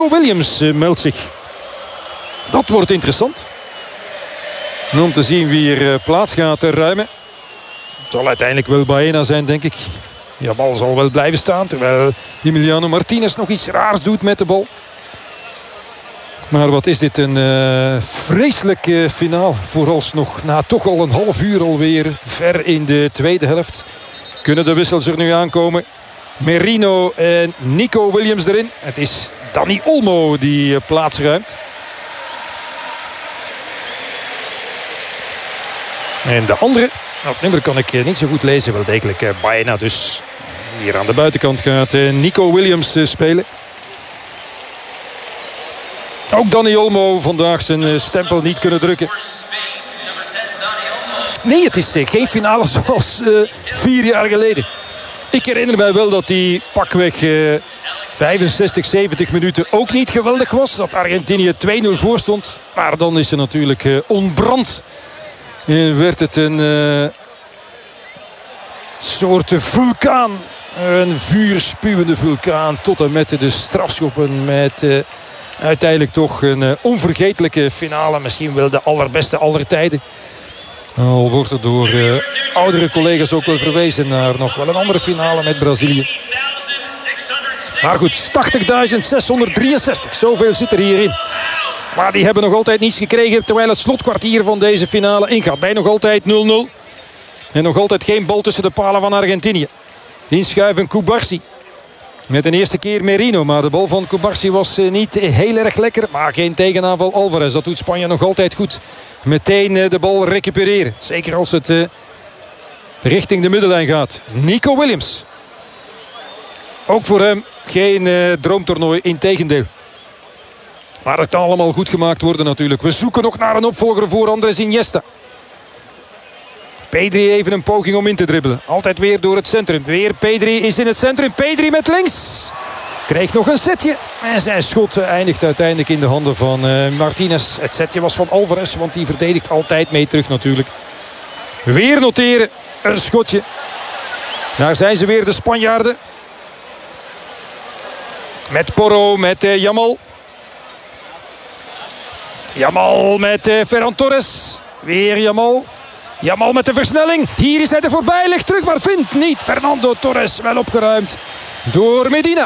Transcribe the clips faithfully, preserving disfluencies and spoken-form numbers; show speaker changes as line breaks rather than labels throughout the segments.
Williams uh, meldt zich. Dat wordt interessant. Om te zien wie er uh, plaats gaat uh, ruimen. Het zal uiteindelijk wel Baena zijn, denk ik. Ja, bal zal wel blijven staan. Terwijl Emiliano Martinez nog iets raars doet met de bal. Maar wat is dit een uh, vreselijk uh, finaal. Vooralsnog na toch al een half uur alweer. Ver in de tweede helft. Kunnen de wissels er nu aankomen. Merino en Nico Williams erin. Het is Dani Olmo die uh, plaats ruimt. En de andere, nou, het nummer kan ik uh, niet zo goed lezen. Wel degelijk uh, Baena dus. Hier aan de buitenkant gaat uh, Nico Williams uh, spelen. Ook Dani Olmo vandaag zijn uh, stempel niet kunnen drukken. Nee, het is uh, geen finale zoals uh, vier jaar geleden. Ik herinner mij wel dat die pakweg uh, vijfenzestig, zeventig minuten ook niet geweldig was. Dat Argentinië twee nul voor stond. Maar dan is ze natuurlijk uh, ontbrand. En werd het een uh, soort vulkaan. Een vuurspuwende vulkaan. Tot en met de strafschoppen. Met uh, uiteindelijk toch een uh, onvergetelijke finale. Misschien wel de allerbeste aller tijden. Al wordt er door uh, oudere collega's ook wel verwezen naar nog wel een andere finale met Brazilië. Maar goed, tachtigduizend zeshonderddrieënzestig. Zoveel zit er hierin. Maar die hebben nog altijd niets gekregen. Terwijl het slotkwartier van deze finale ingaat. Bij nog altijd nul nul. En nog altijd geen bal tussen de palen van Argentinië. Inschuiven Cubarsi. Met een eerste keer Merino. Maar de bal van Cubarsi was niet heel erg lekker. Maar geen tegenaanval Alvarez. Dat doet Spanje nog altijd goed. Meteen de bal recupereren. Zeker als het uh, richting de middenlijn gaat. Nico Williams. Ook voor hem geen uh, droomtoernooi. Integendeel. Maar het kan allemaal goed gemaakt worden natuurlijk. We zoeken nog naar een opvolger voor Andrés Iniesta. Pedri even een poging om in te dribbelen. Altijd weer door het centrum. Weer Pedri is in het centrum. Pedri met links. Kreeg nog een setje. En zijn schot eindigt uiteindelijk in de handen van uh, Martinez. Het setje was van Alvarez. Want die verdedigt altijd mee terug natuurlijk. Weer noteren. Een schotje. Daar zijn ze weer de Spanjaarden. Met Porro. Met uh, Yamal. Yamal met uh, Ferran Torres. Weer Yamal. Yamal met de versnelling. Hier is hij er voorbij. Ligt terug maar vindt niet. Fernando Torres wel opgeruimd door Medina.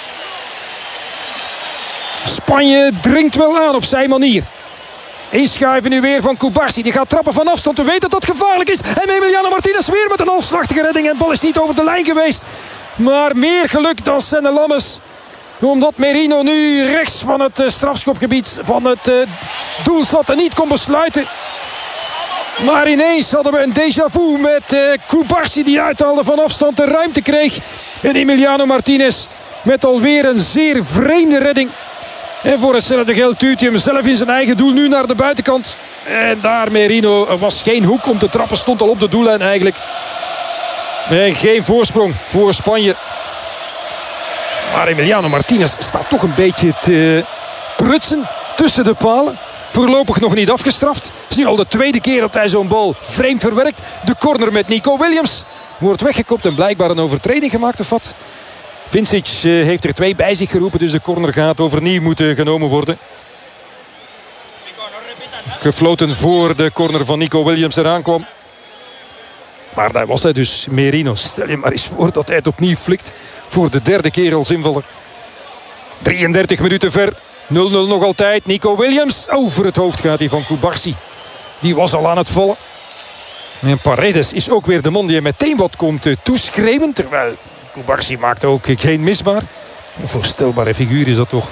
Spanje dringt wel aan op zijn manier. Inschuiven nu weer van Cubarsi. Die gaat trappen van afstand. We weten dat dat gevaarlijk is. En Emiliano Martinez weer met een halfslachtige redding. En de bal is niet over de lijn geweest. Maar meer geluk dan Senne Lammers. Omdat Merino nu rechts van het uh, strafschopgebied van het uh, doel zat en niet kon besluiten. Maar ineens hadden we een déjà vu met uh, Cubarsi die uithaalde van afstand de ruimte kreeg. En Emiliano Martinez met alweer een zeer vreemde redding. En voor hetzelfde geld duwt hij hem zelf in zijn eigen doel nu naar de buitenkant. En daar Merino, er was geen hoek om te trappen, stond al op de doellijn eigenlijk. En geen voorsprong voor Spanje. Maar Emiliano Martinez staat toch een beetje te prutsen tussen de palen. Voorlopig nog niet afgestraft. Het is nu al de tweede keer dat hij zo'n bal vreemd verwerkt. De corner met Nico Williams wordt weggekopt en blijkbaar een overtreding gemaakt of wat. Vincic heeft er twee bij zich geroepen, dus de corner gaat overnieuw moeten genomen worden. Gefloten voor de corner van Nico Williams eraan kwam. Maar daar was hij dus, Merino. Stel je maar eens voor dat hij het opnieuw flikt. Voor de derde keer als invaller. drieëndertig minuten ver. nul nul nog altijd. Nico Williams. Over het hoofd gaat hij van Cubarsi. Die was al aan het vallen. En Paredes is ook weer de man die er meteen wat komt toeschreeuwen. Terwijl Cubarsi maakt ook geen misbaar. Een voorstelbare figuur is dat toch.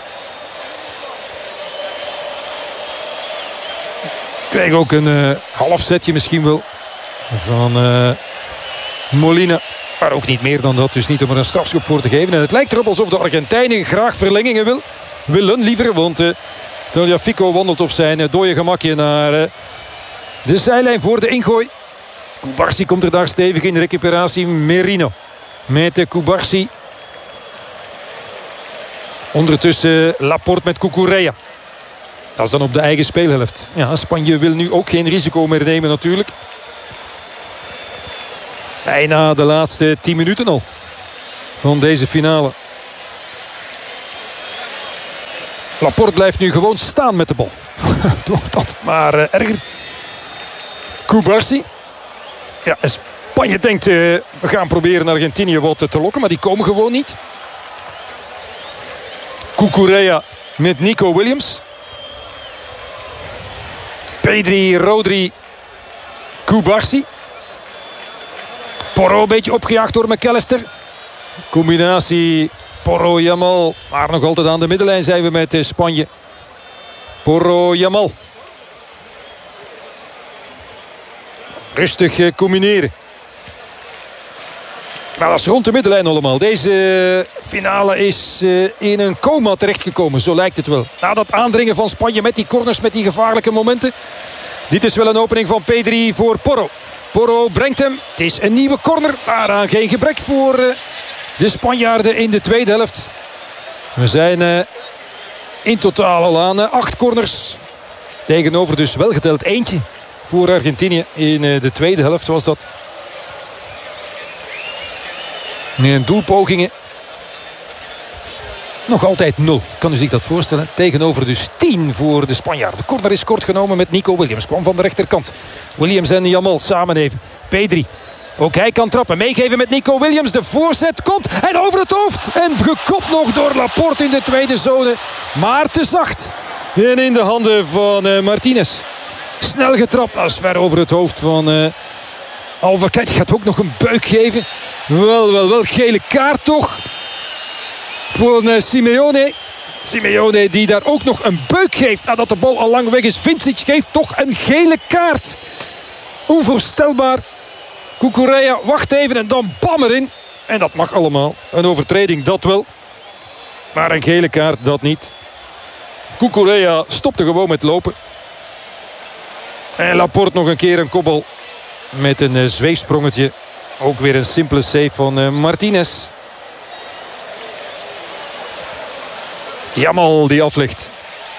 Krijg ook een uh, half setje misschien wel. Van uh, Molina. Maar ook niet meer dan dat. Dus niet om er een strafschop voor te geven. En het lijkt erop alsof de Argentijnen graag verlengingen wil. willen liever. Want uh, Tagliafico wandelt op zijn uh, dode gemakje naar uh, de zijlijn voor de ingooi. Cubarsi komt er daar stevig in. Recuperatie Merino. Met uh, Cubarsi. Ondertussen uh, Laporte met Cucurella. Dat is dan op de eigen speelhelft. Ja, Spanje wil nu ook geen risico meer nemen natuurlijk. Bijna de laatste tien minuten al van deze finale. Laporte blijft nu gewoon staan met de bal. Het wordt altijd maar uh, erger. Cubarsí. Ja, Spanje denkt, uh, we gaan proberen Argentinië wat te lokken, maar die komen gewoon niet. Cucurella met Nico Williams. Pedri, Rodri, Cubarsí. Porro een beetje opgejaagd door McAllister. Combinatie Porro, Yamal. Maar nog altijd aan de middenlijn zijn we met Spanje. Porro, Yamal. Rustig combineren. Maar dat is rond de middenlijn allemaal. Deze finale is in een coma terechtgekomen. Zo lijkt het wel. Na dat aandringen van Spanje met die corners, met die gevaarlijke momenten. Dit is wel een opening van Pedri voor Porro. Porro brengt hem. Het is een nieuwe corner. Daaraan geen gebrek voor de Spanjaarden in de tweede helft. We zijn in totaal al aan acht corners. Tegenover dus wel geteld eentje voor Argentinië. In de tweede helft was dat. En doelpogingen. Nog altijd nul. Kan u zich dat voorstellen? Tegenover dus tien voor de Spanjaarden. De corner is kort genomen met Nico Williams. Kwam van de rechterkant. Williams en Yamal samen even. Pedri. Ook hij kan trappen. Meegeven met Nico Williams. De voorzet komt. En over het hoofd. En gekopt nog door Laporte in de tweede zone. Maar te zacht. En in de handen van uh, Martinez. Snel getrapt. Dat is ver over het hoofd van uh, Alvarez. Gaat ook nog een buik geven. Wel, wel, wel. Gele kaart toch. Voor uh, Simeone. Simeone die daar ook nog een buik geeft nadat de bal al lang weg is. Vincic geeft toch een gele kaart. Onvoorstelbaar. Cucurella wacht even en dan bam erin. En dat mag allemaal. Een overtreding, dat wel. Maar een gele kaart, dat niet. Cucurella stopte gewoon met lopen. En Laporte nog een keer een kopbal. Met een uh, zweefsprongetje. Ook weer een simpele save van uh, Martinez. Yamal die aflegt.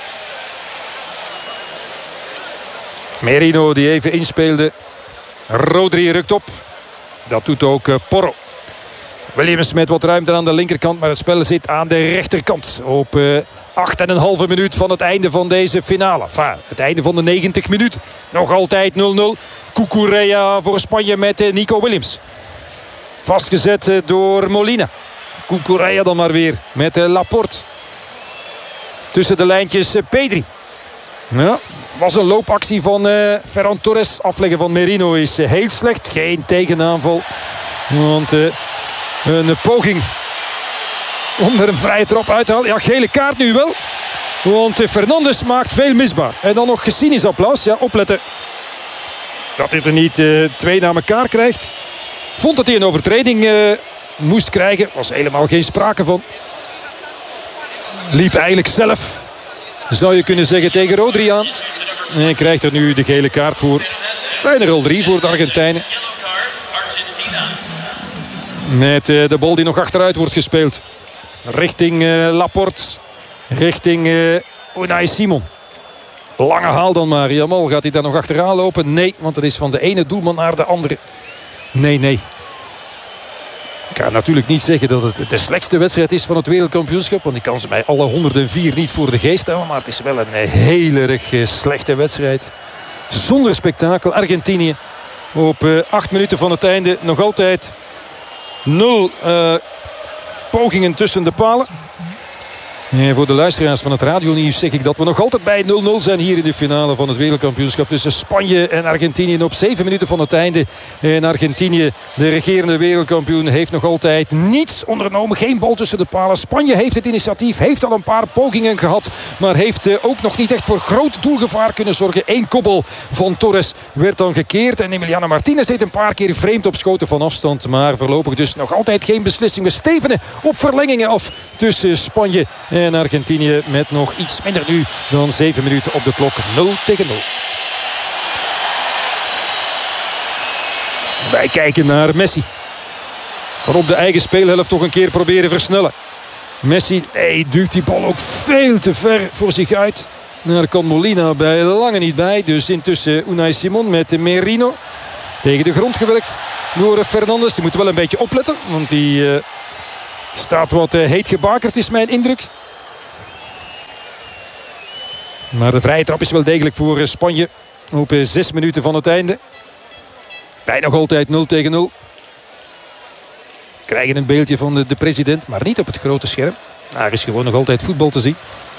Merino die even inspeelde. Rodri rukt op. Dat doet ook uh, Porro. Williams met wat ruimte aan de linkerkant. Maar het spel zit aan de rechterkant. Op uh, acht en een halve minuut van het einde van deze finale. Enfin, het einde van de negentig minuten. Nog altijd nul nul. Cucurella voor Spanje met uh, Nico Williams. Vastgezet uh, door Molina. Cucurella dan maar weer met uh, Laporte. Tussen de lijntjes uh, Pedri. Ja, was een loopactie van uh, Ferran Torres. Afleggen van Merino is uh, heel slecht. Geen tegenaanval. Want uh, een poging om er een vrije trap uit te halen. Ja, gele kaart nu wel. Want uh, Fernandes maakt veel misbaar. En dan nog cynisch applaus. Ja, opletten. Dat hij er niet uh, twee na elkaar krijgt. Vond dat hij een overtreding uh, moest krijgen. Was helemaal geen sprake van. Liep eigenlijk zelf, zou je kunnen zeggen, tegen Rodri aan. En hij krijgt er nu de gele kaart voor. Het zijn er al drie voor de Argentijnen. Met uh, de bal die nog achteruit wordt gespeeld. Richting uh, Laporte. Richting uh, Unai Simon. Lange haal dan maar. Jamal, gaat hij daar nog achteraan lopen? Nee, want het is van de ene doelman naar de andere. Nee, nee. Ik ga natuurlijk niet zeggen dat het de slechtste wedstrijd is van het wereldkampioenschap. Want ik kan ze mij alle honderdvier niet voor de geest stellen. Maar het is wel een heel erg slechte wedstrijd. Zonder spektakel. Argentinië op uh, acht minuten van het einde. Nog altijd nul uh, pogingen tussen de palen. En voor de luisteraars van het radionieuws zeg ik dat we nog altijd bij nul nul zijn hier in de finale van het wereldkampioenschap tussen Spanje en Argentinië. Op zeven minuten van het einde. En Argentinië, de regerende wereldkampioen, heeft nog altijd niets ondernomen. Geen bal tussen de palen. Spanje heeft het initiatief, heeft al een paar pogingen gehad. Maar heeft ook nog niet echt voor groot doelgevaar kunnen zorgen. Eén kopbal van Torres werd dan gekeerd. En Emiliano Martinez deed een paar keer vreemd op schoten van afstand. Maar voorlopig dus nog altijd geen beslissing. We stevenen op verlengingen af tussen Spanje en Argentinië met nog iets minder nu dan zeven minuten op de klok. nul tegen nul. Wij kijken naar Messi. Van op de eigen speelhelft toch een keer proberen versnellen. Messi, nee, duwt die bal ook veel te ver voor zich uit. Daar kan Molina bij lange niet bij. Dus intussen Unai Simon met Merino. Tegen de grond gewerkt door Fernandes. Die moet wel een beetje opletten. Want die uh, staat wat uh, heet gebakerd is mijn indruk. Maar de vrije trap is wel degelijk voor Spanje. Op zes minuten van het einde. Bij nog altijd nul tegen nul. Krijgen een beeldje van de, de president, maar niet op het grote scherm. Daar is gewoon nog altijd voetbal te zien.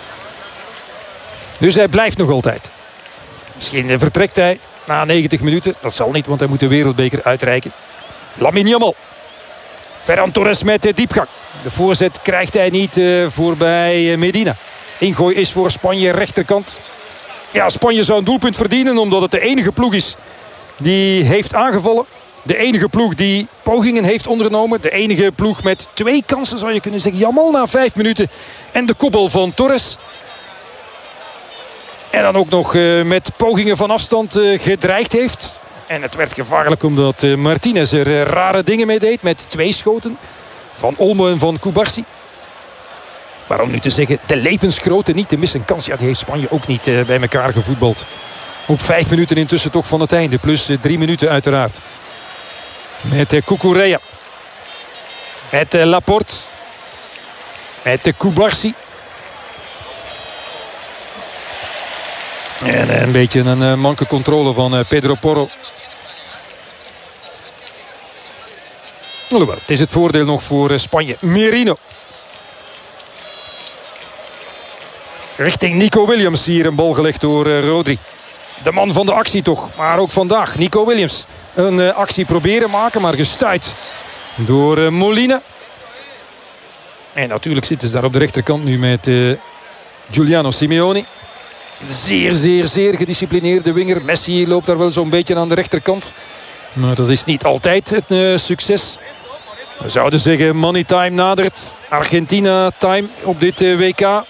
Dus hij blijft nog altijd. Misschien vertrekt hij na negentig minuten. Dat zal niet, want hij moet de wereldbeker uitreiken. Lamine Yamal. Ferran Torres met de diepgang. De voorzet krijgt hij niet uh, voorbij Medina. Ingooi is voor Spanje rechterkant. Ja, Spanje zou een doelpunt verdienen omdat het de enige ploeg is die heeft aangevallen. De enige ploeg die pogingen heeft ondernomen. De enige ploeg met twee kansen zou je kunnen zeggen. Yamal na vijf minuten. En de kopbal van Torres. En dan ook nog uh, met pogingen van afstand uh, gedreigd heeft. En het werd gevaarlijk omdat uh, Martinez er uh, rare dingen mee deed. Met twee schoten van Olmo en van Cubarsí. Waarom nu te zeggen, de levensgrote niet te missen kans. Ja, die heeft Spanje ook niet uh, bij elkaar gevoetbald. Op vijf minuten intussen toch van het einde. Plus uh, drie minuten uiteraard. Met uh, Cucurella. Met uh, Laporte. Met uh, Cubarsí. En uh, een beetje een uh, manke controle van uh, Pedro Porro. Alhoewel, het is het voordeel nog voor uh, Spanje. Merino. Richting Nico Williams. Hier een bal gelegd door uh, Rodri. De man van de actie toch. Maar ook vandaag. Nico Williams. Een uh, actie proberen maken. Maar gestuit door uh, Molina. En natuurlijk zitten ze daar op de rechterkant nu met uh, Giuliano Simeone. Zeer, zeer, zeer gedisciplineerde winger. Messi loopt daar wel zo'n beetje aan de rechterkant. Maar dat is niet altijd het uh, succes. We zouden zeggen money time nadert. Argentina time op dit uh, W K.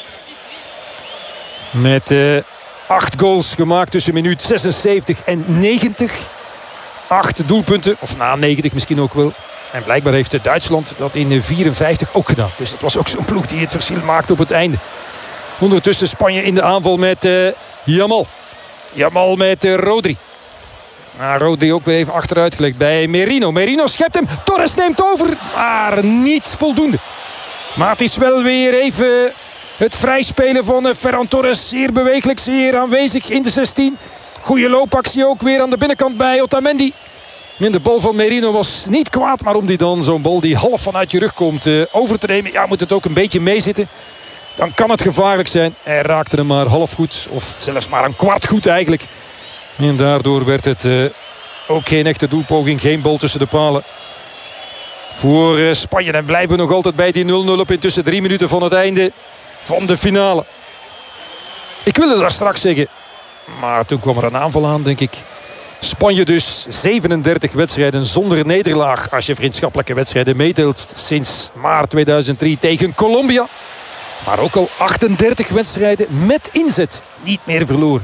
Met uh, acht goals gemaakt tussen minuut zesenzeventig en negentig. Acht doelpunten, of na negentig misschien ook wel. En blijkbaar heeft Duitsland dat in vierenvijftig ook gedaan. Dus dat was ook zo'n ploeg die het verschil maakte op het einde. Ondertussen Spanje in de aanval met uh, Yamal. Yamal met uh, Rodri. Maar Rodri ook weer even achteruit gelegd bij Merino. Merino schept hem. Torres neemt over. Maar niet voldoende. Maar het is wel weer even het vrijspelen van uh, Ferran Torres. Zeer bewegelijk, zeer aanwezig in de zestien. Goeie loopactie ook weer aan de binnenkant bij Otamendi. En de bal van Merino was niet kwaad. Maar om die dan zo'n bal die half vanuit je rug komt uh, over te nemen. Ja, moet het ook een beetje meezitten. Dan kan het gevaarlijk zijn. Hij raakte hem maar half goed. Of zelfs maar een kwart goed eigenlijk. En daardoor werd het uh, ook geen echte doelpoging. Geen bal tussen de palen. Voor uh, Spanje. En blijven we nog altijd bij die nul nul op intussen drie minuten van het einde van de finale. Ik wilde dat straks zeggen. Maar toen kwam er een aanval aan, denk ik. Spanje dus zevenendertig wedstrijden zonder nederlaag. Als je vriendschappelijke wedstrijden meetelt sinds maart tweeduizend drie tegen Colombia. Maar ook al achtendertig wedstrijden met inzet. Niet meer verloren.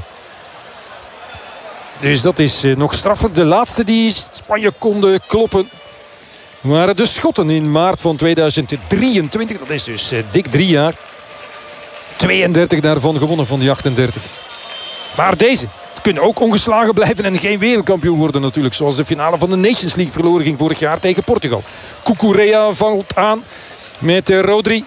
Dus dat is uh, nog straffer. De laatste die Spanje konden kloppen waren de Schotten in maart van tweeduizend drieëntwintig. Dat is dus uh, dik drie jaar. tweeëndertig daarvan gewonnen van die achtendertig. Maar deze kunnen ook ongeslagen blijven en geen wereldkampioen worden natuurlijk. Zoals de finale van de Nations League verloren ging vorig jaar tegen Portugal. Cucurella valt aan met uh, Rodri.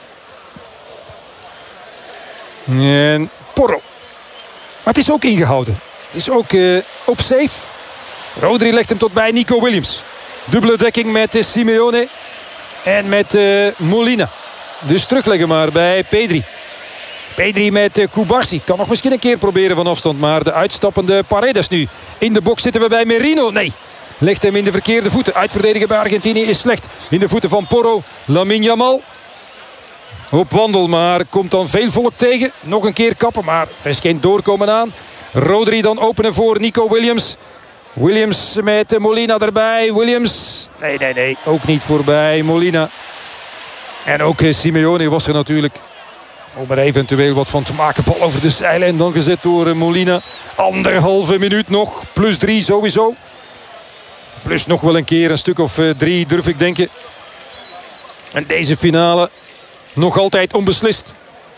En Porro. Maar het is ook ingehouden. Het is ook uh, op safe. Rodri legt hem tot bij Nico Williams. Dubbele dekking met uh, Simeone. En met uh, Molina. Dus terugleggen maar bij Pedri. Pedri met uh, Cubarsí. Kan nog misschien een keer proberen van afstand. Maar de uitstappende Paredes nu. In de box zitten we bij Merino. Nee. Legt hem in de verkeerde voeten. Uitverdedigen bij Argentinië is slecht. In de voeten van Porro. Lamine Yamal. Op wandel, maar komt dan veel volk tegen. Nog een keer kappen, maar er is geen doorkomen aan. Rodri dan openen voor Nico Williams. Williams met Molina erbij. Williams, nee, nee, nee, ook niet voorbij Molina. En ook Simeone was er natuurlijk. Om er eventueel wat van te maken. Bal over de zeilen en dan gezet door Molina. Anderhalve minuut nog, plus drie sowieso. Plus nog wel een keer een stuk of drie durf ik denken. En deze finale nog altijd onbeslist.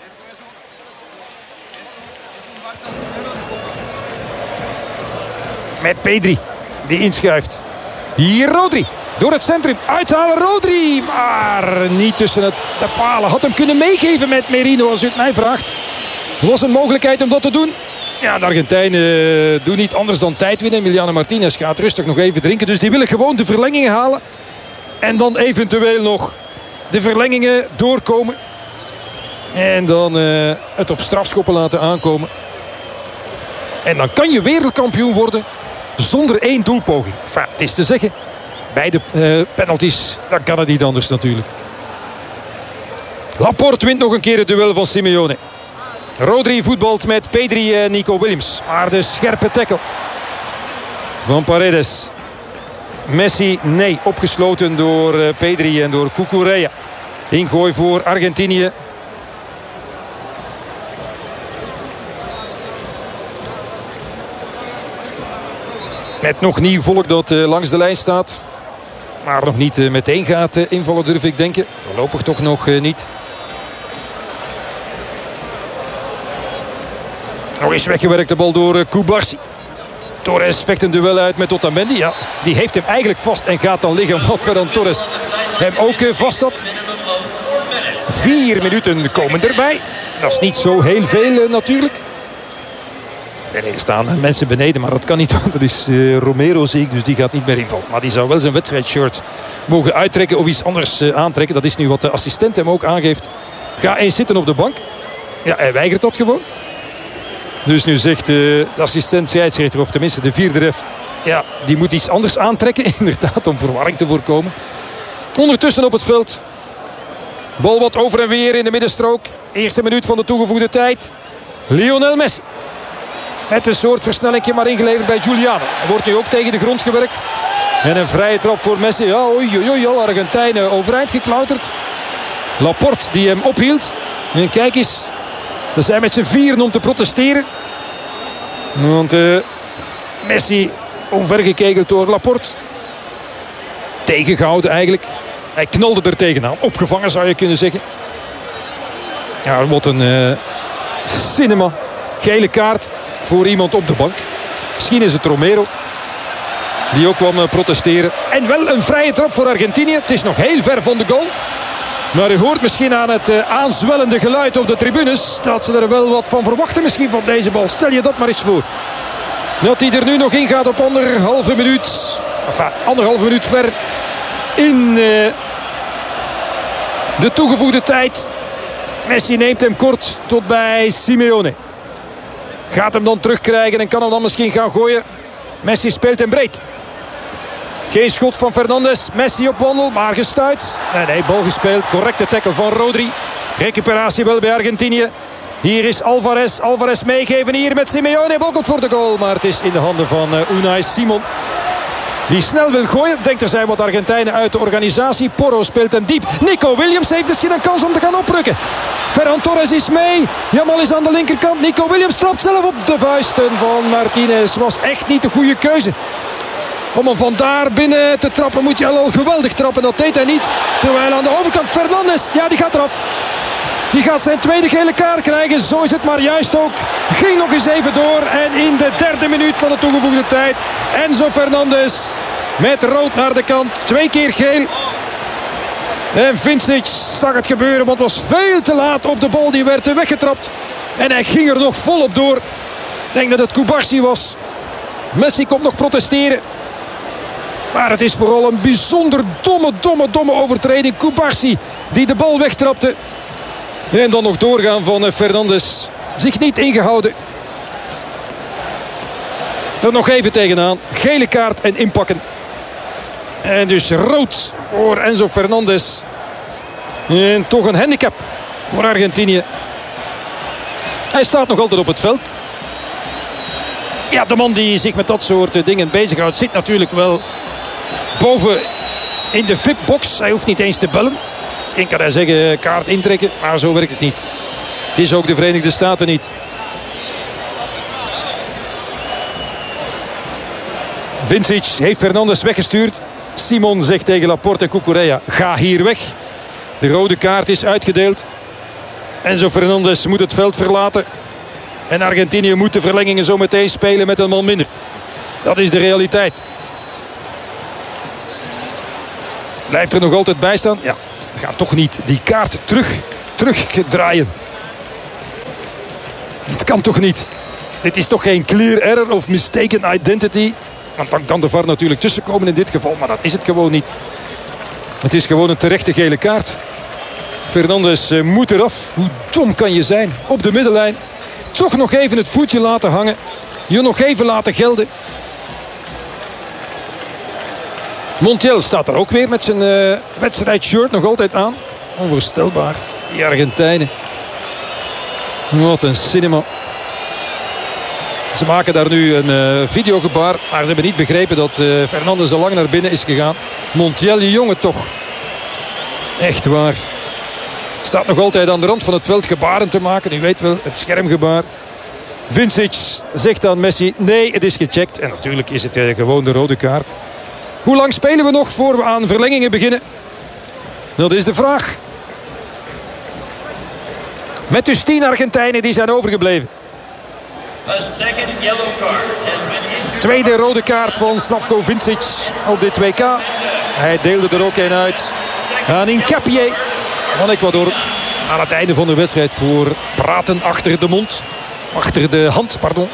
Met Pedri, die inschuift. Hier Rodri, door het centrum. Uithalen Rodri, maar niet tussen het, de palen. Had hem kunnen meegeven met Merino als u het mij vraagt. Was een mogelijkheid om dat te doen. Ja, de Argentijnen uh, doen niet anders dan tijd winnen. Emiliano Martinez gaat rustig nog even drinken. Dus die willen gewoon de verlengingen halen. En dan eventueel nog de verlengingen doorkomen. En dan uh, het op strafschoppen laten aankomen. En dan kan je wereldkampioen worden zonder één doelpoging. Enfin, het is te zeggen, bij de uh, penalties, dan kan het niet anders natuurlijk. Laporte wint nog een keer het duel van Simeone. Rodri voetbalt met Pedri en Nico Williams. Maar de scherpe tackle van Paredes. Messi, nee, opgesloten door uh, Pedri en door Cucurella. Ingooi voor Argentinië. Met nog nieuw volk dat uh, langs de lijn staat. Maar nog niet uh, meteen gaat uh, invallen, durf ik denken. Voorlopig toch nog uh, niet. Nog eens weggewerkt de bal door uh, Cubarsí. Torres vecht een duel uit met Otamendi. Ja, die heeft hem eigenlijk vast en gaat dan liggen. Wat Ferran Torres hem ook uh, vast had. Vier minuten komen erbij. Dat is niet zo heel veel uh, natuurlijk. Er staan mensen beneden, maar dat kan niet. Want dat is uh, Romero, zie ik, dus die gaat niet meer invallen. Maar die zou wel zijn wedstrijdshirt mogen uittrekken of iets anders uh, aantrekken. Dat is nu wat de assistent hem ook aangeeft. Ga eens zitten op de bank. Ja, hij weigert dat gewoon. Dus nu zegt uh, de assistent scheidsrechter, of tenminste de vierde ref, ja, die moet iets anders aantrekken. Inderdaad, om verwarring te voorkomen. Ondertussen op het veld. Bal wat over en weer in de middenstrook. Eerste minuut van de toegevoegde tijd. Lionel Messi. Met een soort versnellingje maar ingeleverd bij Giuliano. Hij wordt nu ook tegen de grond gewerkt. En een vrije trap voor Messi. Ja, oei, oei, oei, al Argentijnen overeind geklauterd. Laporte die hem ophield. En kijk eens. Ze zijn met z'n vieren om te protesteren. Want uh, Messi omvergekegeld door Laporte. Tegengehouden eigenlijk. Hij knalde er tegenaan. Opgevangen zou je kunnen zeggen. Ja, wat een uh, cinema. Gele kaart voor iemand op de bank. Misschien is het Romero. Die ook kwam uh, protesteren. En wel een vrije trap voor Argentinië. Het is nog heel ver van de goal. Maar u hoort misschien aan het uh, aanzwellende geluid op de tribunes dat ze er wel wat van verwachten misschien van deze bal. Stel je dat maar eens voor. Dat hij er nu nog in gaat op anderhalve minuut. Enfin, anderhalve minuut ver in uh, de toegevoegde tijd. Messi neemt hem kort tot bij Simeone. Gaat hem dan terugkrijgen en kan hem dan misschien gaan gooien. Messi speelt hem breed. Geen schot van Fernandes. Messi op wandel, maar gestuit. Nee, nee, bal gespeeld. Correcte tackle van Rodri. Recuperatie wel bij Argentinië. Hier is Alvarez. Alvarez meegeven hier met Simeone. Bal komt voor de goal, maar het is in de handen van uh, Unai Simon. Die snel wil gooien. Denkt er zijn wat Argentijnen uit de organisatie. Porro speelt hem diep. Nico Williams heeft misschien een kans om te gaan oprukken. Ferran Torres is mee. Jamal is aan de linkerkant. Nico Williams trapt zelf op de vuisten van Martinez. Was echt niet de goede keuze. Om hem vandaar binnen te trappen moet je al geweldig trappen. Dat deed hij niet. Terwijl aan de overkant Fernandes. Ja, die gaat eraf. Die gaat zijn tweede gele kaart krijgen. Zo is het maar juist ook. Ging nog eens even door. En in de derde minuut van de toegevoegde tijd. Enzo Fernandes met rood naar de kant. Twee keer geel. En Vincic zag het gebeuren. Want het was veel te laat op de bal. Die werd weggetrapt. En hij ging er nog volop door. Ik denk dat het Cubarsí was. Messi komt nog protesteren. Maar het is vooral een bijzonder domme, domme, domme overtreding. Cubarsí die de bal wegtrapte. En dan nog doorgaan van Fernandes. Zich niet ingehouden. Er nog even tegenaan. Gele kaart en inpakken. En dus rood voor Enzo Fernandes. En toch een handicap voor Argentinië. Hij staat nog altijd op het veld. Ja, de man die zich met dat soort dingen bezighoudt zit natuurlijk wel boven in de V I P-box. Hij hoeft niet eens te bellen. Misschien kan hij zeggen kaart intrekken, maar zo werkt het niet. Het is ook de Verenigde Staten niet. Vincic heeft Fernandes weggestuurd. Simon zegt tegen Laporte en Cucurella: ga hier weg. De rode kaart is uitgedeeld. Enzo Fernandes moet het veld verlaten. En Argentinië moet de verlengingen zo meteen spelen met een man minder. Dat is de realiteit. Blijft er nog altijd bij staan? Ja, gaat toch niet die kaart terug, terugdraaien. Dit kan toch niet? Dit is toch geen clear error of mistaken identity? Want dan kan de V A R natuurlijk tussenkomen in dit geval. Maar dat is het gewoon niet. Het is gewoon een terechte gele kaart. Fernandes moet eraf. Hoe dom kan je zijn? Op de middenlijn. Toch nog even het voetje laten hangen. Je nog even laten gelden. Montiel staat er ook weer met zijn uh, wedstrijdshirt nog altijd aan. Onvoorstelbaar. Die Argentijnen. Wat een cinema. Ze maken daar nu een uh, videogebaar. Maar ze hebben niet begrepen dat uh, Fernandes al lang naar binnen is gegaan. Montiel, je jongen toch. Echt waar. Staat nog altijd aan de rand van het veld gebaren te maken. U weet wel, het schermgebaar. Vincic zegt aan Messi, nee, het is gecheckt. En natuurlijk is het uh, gewoon de rode kaart. Hoe lang spelen we nog voor we aan verlengingen beginnen? Dat is de vraag. Met dus tien Argentijnen die zijn overgebleven. Tweede rode kaart van Slavko Vincic op dit W K. Hij deelde er ook een uit aan Hincapié van Ecuador. Aan het einde van de wedstrijd voor praten achter de mond. Achter de hand, pardon.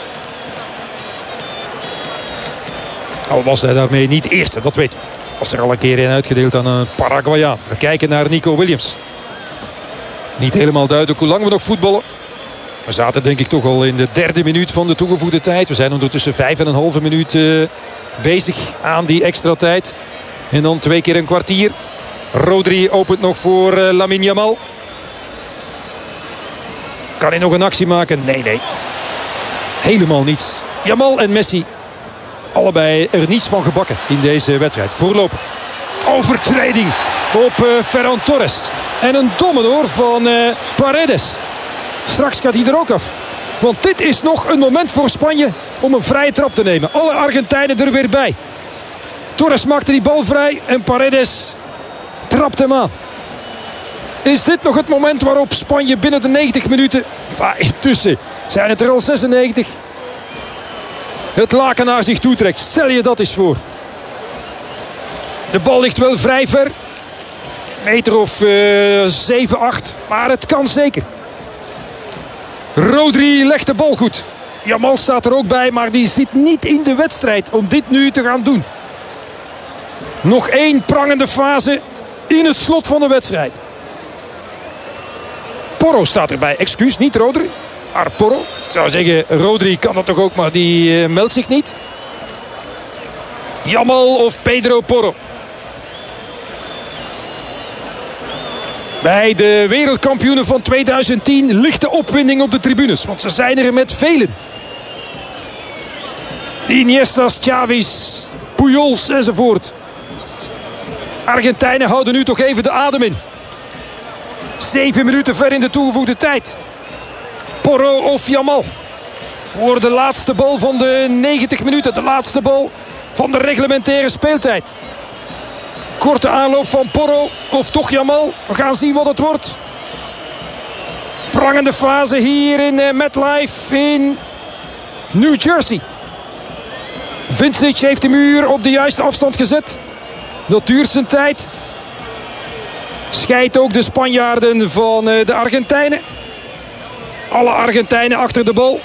Al was hij daarmee niet eerste, dat weet u. Was er al een keer een uitgedeeld aan een Paraguayaan. We kijken naar Nico Williams. Niet helemaal duidelijk hoe lang we nog voetballen. We zaten denk ik toch al in de derde minuut van de toegevoegde tijd. We zijn ondertussen vijf en een halve minuut uh, bezig aan die extra tijd. En dan twee keer een kwartier. Rodri opent nog voor uh, Lamine Yamal. Kan hij nog een actie maken? Nee, nee. Helemaal niets. Yamal en Messi. Allebei er niets van gebakken in deze wedstrijd. Voorlopig. Overtreding op uh, Ferran Torres. En een domme hoor van uh, Paredes. Straks gaat hij er ook af. Want dit is nog een moment voor Spanje om een vrije trap te nemen. Alle Argentijnen er weer bij. Torres maakte die bal vrij en Paredes trapt hem aan. Is dit nog het moment waarop Spanje binnen de negentig minuten... Enfin, intussen zijn het er al zesennegentig... het laken naar zich toe trekt. Stel je dat eens voor. De bal ligt wel vrij ver. Meter of uh, zeven, acht. Maar het kan zeker. Rodri legt de bal goed. Yamal staat er ook bij, maar die zit niet in de wedstrijd om dit nu te gaan doen. Nog één prangende fase in het slot van de wedstrijd. Porro staat erbij. Excuus, niet Rodri. Maar Porro. Ik zou zeggen, Rodri kan dat toch ook, maar die uh, meldt zich niet. Yamal of Pedro Porro. Bij de wereldkampioenen van tweeduizend tien ligt de opwinding op de tribunes. Want ze zijn er met velen. Iniesta's, Xavi's, Pujols enzovoort. Argentijnen houden nu toch even de adem in. Zeven minuten ver in de toegevoegde tijd. Porro of Yamal. Voor de laatste bal van de negentig minuten. De laatste bal van de reglementaire speeltijd. Korte aanloop van Porro of toch Yamal. We gaan zien wat het wordt. Prangende fase hier in uh, MetLife in New Jersey. Vincic heeft de muur op de juiste afstand gezet. Dat duurt zijn tijd. Scheidt ook de Spanjaarden van uh, de Argentijnen. Alle Argentijnen achter de bal.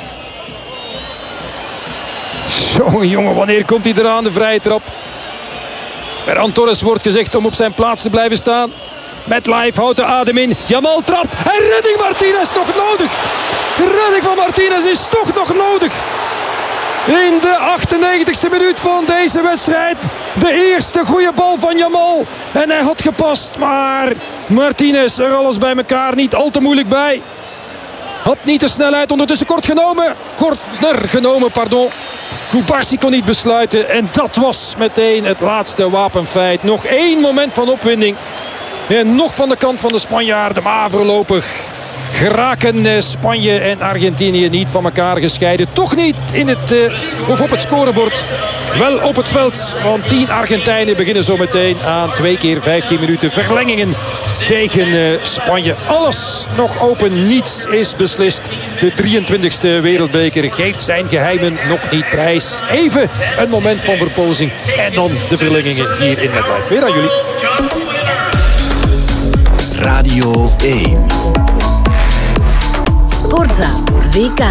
Jongen, jongen, wanneer komt hij eraan, de vrije trap? Ferran Torres wordt gezegd om op zijn plaats te blijven staan. MetLife houdt de adem in. Yamal trapt. En redding Martinez nog nodig. De redding van Martinez is toch nog nodig. In de achtennegentigste minuut van deze wedstrijd. De eerste goede bal van Yamal. En hij had gepast. Maar Martinez er alles bij elkaar niet al te moeilijk bij. Had niet de snelheid, ondertussen kort genomen. Korter genomen, pardon. Kubarsi kon niet besluiten. En dat was meteen het laatste wapenfeit. Nog één moment van opwinding. En nog van de kant van de Spanjaarden. Maar voorlopig geraken Spanje en Argentinië niet van elkaar gescheiden. Toch niet in het, uh, of op het scorebord. Wel op het veld. Want tien Argentijnen beginnen zo meteen aan twee keer vijftien minuten verlengingen tegen uh, Spanje. Alles nog open. Niets is beslist. De drieëntwintigste wereldbeker geeft zijn geheimen nog niet prijs. Even een moment van verpozing. En dan de verlengingen hier in MetLife. Weer aan jullie.
Radio één.
Sport
Sporza W K.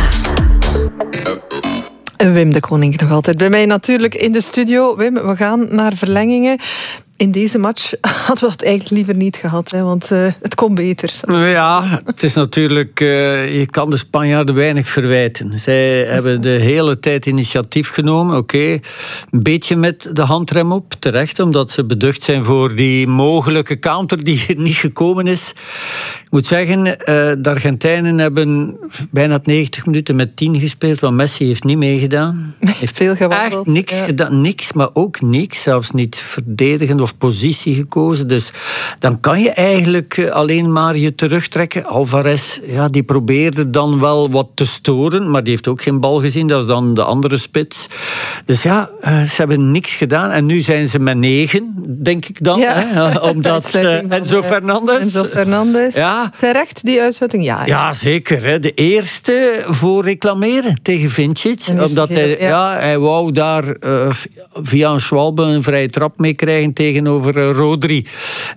Wim de Koning nog altijd bij mij natuurlijk in de studio. Wim, we gaan naar verlengingen. In deze match hadden we dat eigenlijk liever niet gehad, hè, want uh, het kon beter.
Ja, het is natuurlijk... Uh, je kan de Spanjaarden weinig verwijten. Zij hebben de hele tijd initiatief genomen. Oké, okay, een beetje met de handrem op, terecht, omdat ze beducht zijn voor die mogelijke counter die niet gekomen is. Ik moet zeggen, uh, de Argentijnen hebben bijna negentig minuten met tien gespeeld, want Messi heeft niet meegedaan. Heeft
veel gewandeld.
Echt niks ja. gedaan, niks, maar ook niks, zelfs niet verdedigend of positie gekozen. Dus dan kan je eigenlijk alleen maar je terugtrekken. Alvarez, ja, die probeerde dan wel wat te storen, maar die heeft ook geen bal gezien. Dat is dan de andere spits. Dus ja, ze hebben niks gedaan. En nu zijn ze met negen, denk ik dan.
Ja.
Hè, omdat uh, Enzo Fernandez...
Enzo Fernandez.
Ja.
Terecht, die uitzetting? Ja, ja.
ja zeker. Hè. De eerste voor reclameren tegen Vincic. Omdat hij, ja. Ja, hij wou daar uh, via een Schwalbe een vrije trap mee krijgen tegenover uh, Rodri.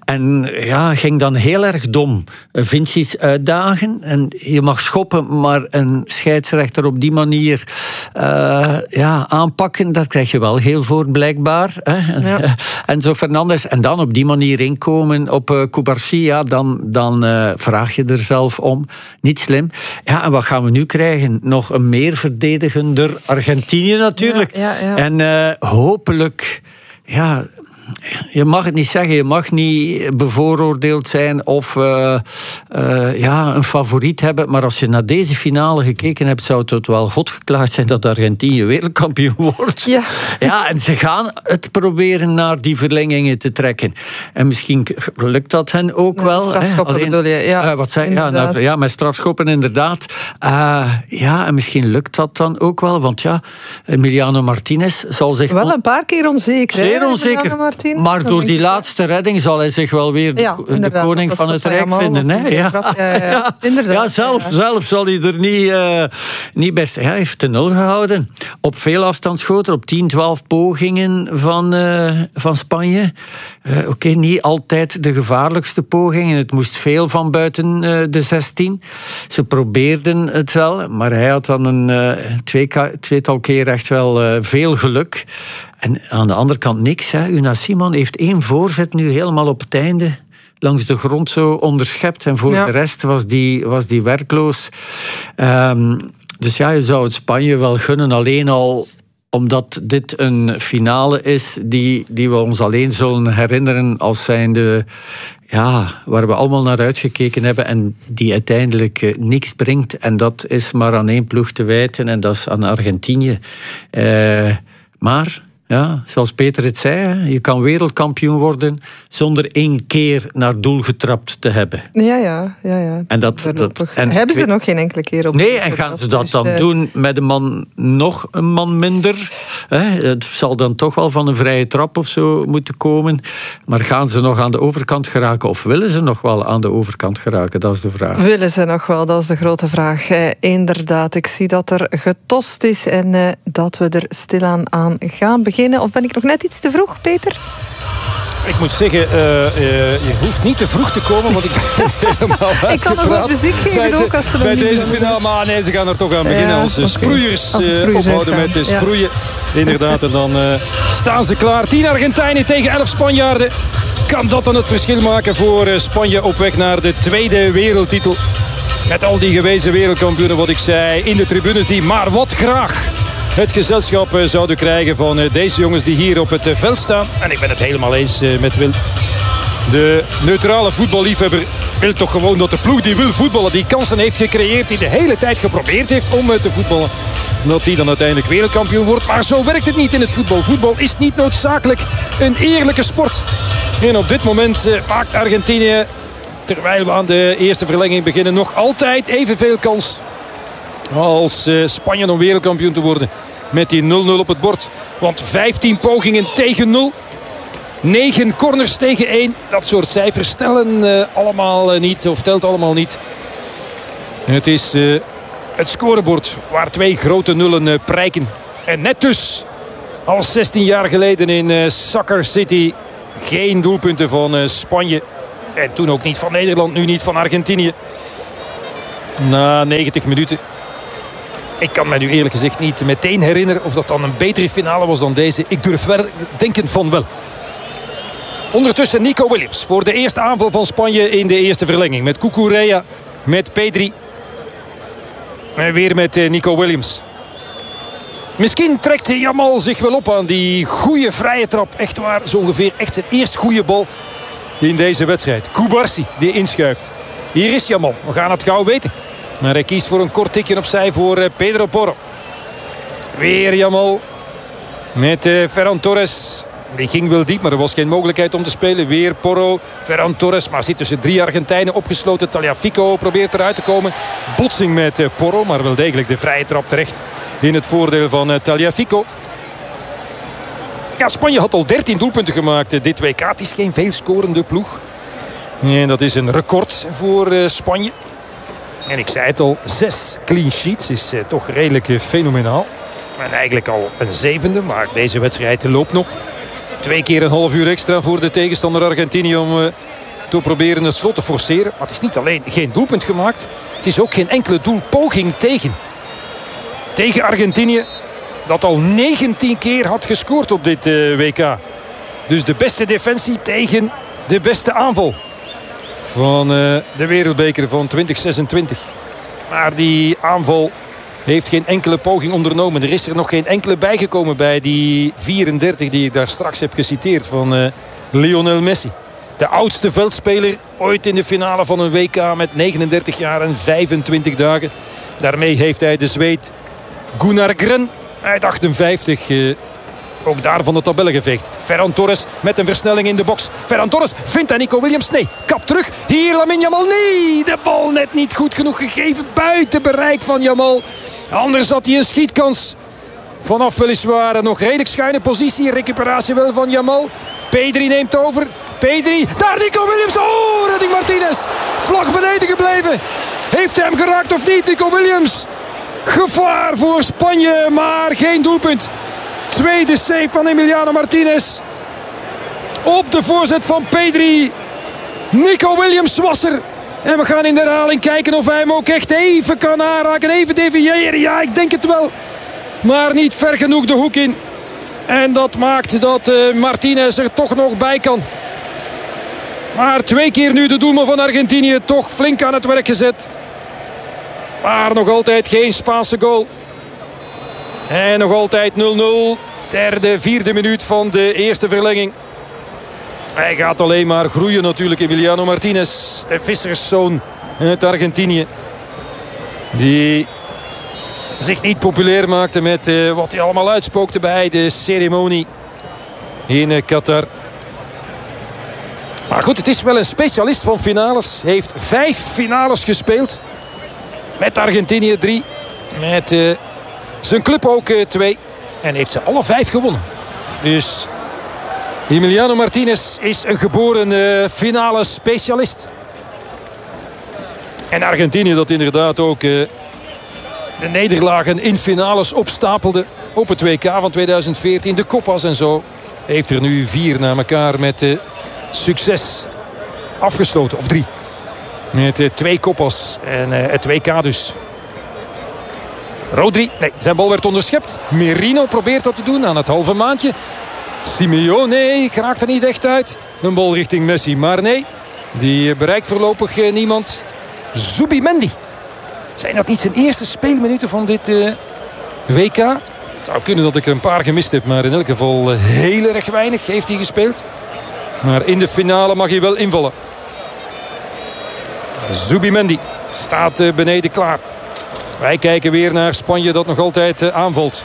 En ja, ging dan heel erg dom uh, Vincic uitdagen. En je mag schoppen, maar een scheidsrechter op die manier uh, ja, aanpakken, daar krijg je wel geel voor, blijkbaar. Hè. Ja. Enzo Fernandez. En dan op die manier inkomen op uh, Cubarsí, ja, dan, dan uh, vraag je er zelf om. Niet slim. Ja, en wat gaan we nu krijgen? Nog een meer verdedigender Argentinië natuurlijk.
Ja, ja, ja.
En uh, hopelijk... Ja, je mag het niet zeggen, je mag niet bevooroordeeld zijn of uh, uh, ja, een favoriet hebben. Maar als je naar deze finale gekeken hebt, zou het tot wel God geklaagd zijn dat Argentinië wereldkampioen wordt.
Ja.
Ja, en ze gaan het proberen naar die verlengingen te trekken. En misschien lukt dat hen ook
ja,
wel.
Strafschoppen
Alleen,
bedoel je? Ja,
uh, wat zei, ja, nou, ja, met strafschoppen inderdaad. Uh, ja, en misschien lukt dat dan ook wel. Want ja, Emiliano Martinez zal zich...
Wel een paar keer onzeker.
Zeer onzeker. Maar door die laatste redding zal hij zich wel weer de, ja, de koning van het Rijk vinden. Hè? Ja.
Ja, ja, ja.
ja, zelf, ja. zelf zal hij er niet, uh, niet best... Hij heeft de nul gehouden. Op veel afstandsschoten, op tien, twaalf pogingen van, uh, van Spanje. Uh, Oké, okay, niet altijd de gevaarlijkste pogingen. Het moest veel van buiten uh, de zestien. Ze probeerden het wel, maar hij had dan een uh, twee, tweetal keer echt wel uh, veel geluk. En aan de andere kant niks. Hè. Unai Simon heeft één voorzet nu helemaal op het einde langs de grond zo onderschept. En voor ja. de rest was die, was die werkloos. Um, dus ja, je zou het Spanje wel gunnen. Alleen al omdat dit een finale is die, die we ons alleen zullen herinneren als zijnde... Ja, waar we allemaal naar uitgekeken hebben en die uiteindelijk uh, niks brengt. En dat is maar aan één ploeg te wijten en dat is aan Argentinië. Uh, maar... Ja, zoals Peter het zei, je kan wereldkampioen worden zonder één keer naar doel getrapt te hebben.
Ja, ja, ja. ja.
En dat, dat, en
hebben ze nog geen enkele keer op.
Nee, en gaan ze dat dus, dan uh... doen met een man, nog een man minder? Hè? Het zal dan toch wel van een vrije trap of zo moeten komen. Maar gaan ze nog aan de overkant geraken? Of willen ze nog wel aan de overkant geraken? Dat is de vraag.
Willen ze nog wel? Dat is de grote vraag. Eh, inderdaad, ik zie dat er getost is en uh, dat we er stilaan aan gaan beginnen. Of ben ik nog net iets te vroeg, Peter?
Ik moet zeggen, uh, uh, je hoeft niet te vroeg te komen, want ik ben helemaal
Ik kan nog wat muziek geven
de,
ook als ze
bij
niet
deze
doen.
finale. Maar nee, ze gaan er toch aan beginnen
ja,
als
okay.
sproeiers,
als sproeiers
uh, ophouden
uitgaan.
met de
ja.
sproeien. Inderdaad, en dan uh, staan ze klaar. tien Argentijnen tegen elf Spanjaarden. Kan dat dan het verschil maken voor uh, Spanje op weg naar de tweede wereldtitel? Met al die gewezen wereldkampioenen, wat ik zei, in de tribunes die maar wat graag het gezelschap zouden krijgen van deze jongens die hier op het veld staan. En ik ben het helemaal eens met Wil. De neutrale voetballiefhebber wil toch gewoon dat de ploeg die wil voetballen, die kansen heeft gecreëerd, die de hele tijd geprobeerd heeft om te voetballen, dat die dan uiteindelijk wereldkampioen wordt. Maar zo werkt het niet in het voetbal. Voetbal is niet noodzakelijk een eerlijke sport. En op dit moment maakt Argentinië, terwijl we aan de eerste verlenging beginnen, nog altijd evenveel kans als uh, Spanje om wereldkampioen te worden. Met die nul nul op het bord. Want vijftien pogingen tegen nul. negen corners tegen één. Dat soort cijfers tellen uh, allemaal uh, niet. Of telt allemaal niet. Het is uh, het scorebord waar twee grote nullen uh, prijken. En net dus als zestien jaar geleden in uh, Soccer City. Geen doelpunten van uh, Spanje. En toen ook niet van Nederland. Nu niet van Argentinië. Na negentig minuten. Ik kan me nu eerlijk gezegd niet meteen herinneren of dat dan een betere finale was dan deze. Ik durf wel denken van wel. Ondertussen Nico Williams voor de eerste aanval van Spanje in de eerste verlenging. Met Cucurella, met Pedri. En weer met Nico Williams. Misschien trekt Yamal zich wel op aan die goede vrije trap. Echt waar, zo ongeveer echt zijn eerste goede bal in deze wedstrijd. Cubarsí die inschuift. Hier is Yamal, we gaan het gauw weten. Maar hij kiest voor een kort tikje opzij voor Pedro Porro. Weer Yamal met uh, Ferran Torres. Die ging wel diep, maar er was geen mogelijkheid om te spelen. Weer Porro, Ferran Torres, maar zit tussen drie Argentijnen opgesloten. Tagliafico probeert eruit te komen. Botsing met uh, Porro, maar wel degelijk de vrije trap terecht in het voordeel van uh, Tagliafico. Ja, Spanje had al dertien doelpunten gemaakt uh, dit W K. Het is geen veelscorende ploeg. En dat is een record voor uh, Spanje. En ik zei het al, zes clean sheets is uh, toch redelijk uh, fenomenaal. En eigenlijk al een zevende, maar deze wedstrijd loopt nog. Twee keer een half uur extra voor de tegenstander Argentinië om uh, te proberen het slot te forceren. Maar het is niet alleen geen doelpunt gemaakt. Het is ook geen enkele doelpoging tegen. Tegen Argentinië dat al negentien keer had gescoord op dit uh, W K. Dus de beste defensie tegen de beste aanval van uh, de wereldbeker van twintig zesentwintig. Maar die aanval heeft geen enkele poging ondernomen. Er is er nog geen enkele bijgekomen bij die vierendertig die ik daar straks heb geciteerd van uh, Lionel Messi. De oudste veldspeler ooit in de finale van een W K met negenendertig jaar en vijfentwintig dagen. Daarmee heeft hij de Zweed Gunnar Gren uit achtenvijftig uh, ook daar van de tabellen geveegd. Ferran Torres met een versnelling in de box. Ferran Torres vindt hij Nico Williams. Nee, kap terug. Hier Lamine Yamal. Nee, de bal net niet goed genoeg gegeven. Buiten bereik van Yamal. Anders had hij een schietkans. Vanaf weliswaar nog redelijk schuine positie. Recuperatie wel van Yamal. Pedri neemt over. Pedri. Daar Nico Williams. Oh, redding Martinez. Vlag beneden gebleven. Heeft hij hem geraakt of niet, Nico Williams? Gevaar voor Spanje, maar geen doelpunt. Tweede save van Emiliano Martinez. Op de voorzet van Pedri. Nico Williams was er. En we gaan in de herhaling kijken of hij hem ook echt even kan aanraken. Even deviëren. Ja, ik denk het wel. Maar niet ver genoeg de hoek in. En dat maakt dat uh, Martinez er toch nog bij kan. Maar twee keer nu de doelman van Argentinië toch flink aan het werk gezet. Maar nog altijd geen Spaanse goal. En nog altijd nul nul. Derde, vierde minuut van de eerste verlenging. Hij gaat alleen maar groeien natuurlijk. Emiliano Martinez, de visserszoon uit Argentinië. Die zich niet populair maakte met uh, wat hij allemaal uitspookte bij de ceremonie in uh, Qatar. Maar goed, het is wel een specialist van finales. Hij heeft vijf finales gespeeld. Met Argentinië drie. Met uh, zijn club ook uh, twee. En heeft ze alle vijf gewonnen. Dus Emiliano Martinez is een geboren uh, finale specialist. En Argentinië dat inderdaad ook uh, de nederlagen in finales opstapelde. Op het W K van tweeduizend veertien. De Copas en zo. Heeft er nu vier na elkaar met uh, succes afgesloten. Of drie. Met uh, twee Copas en uh, het W K dus. Rodri, nee, zijn bal werd onderschept. Merino probeert dat te doen aan het halve maandje. Simeone geraakt er niet echt uit. Een bal richting Messi, maar nee. Die bereikt voorlopig uh, niemand. Zubimendi. Zijn dat niet zijn eerste speelminuten van dit uh, W K? Het zou kunnen dat ik er een paar gemist heb. Maar in elk geval uh, heel erg weinig heeft hij gespeeld. Maar in de finale mag hij wel invallen. Zubimendi staat uh, beneden klaar. Wij kijken weer naar Spanje dat nog altijd uh, aanvalt.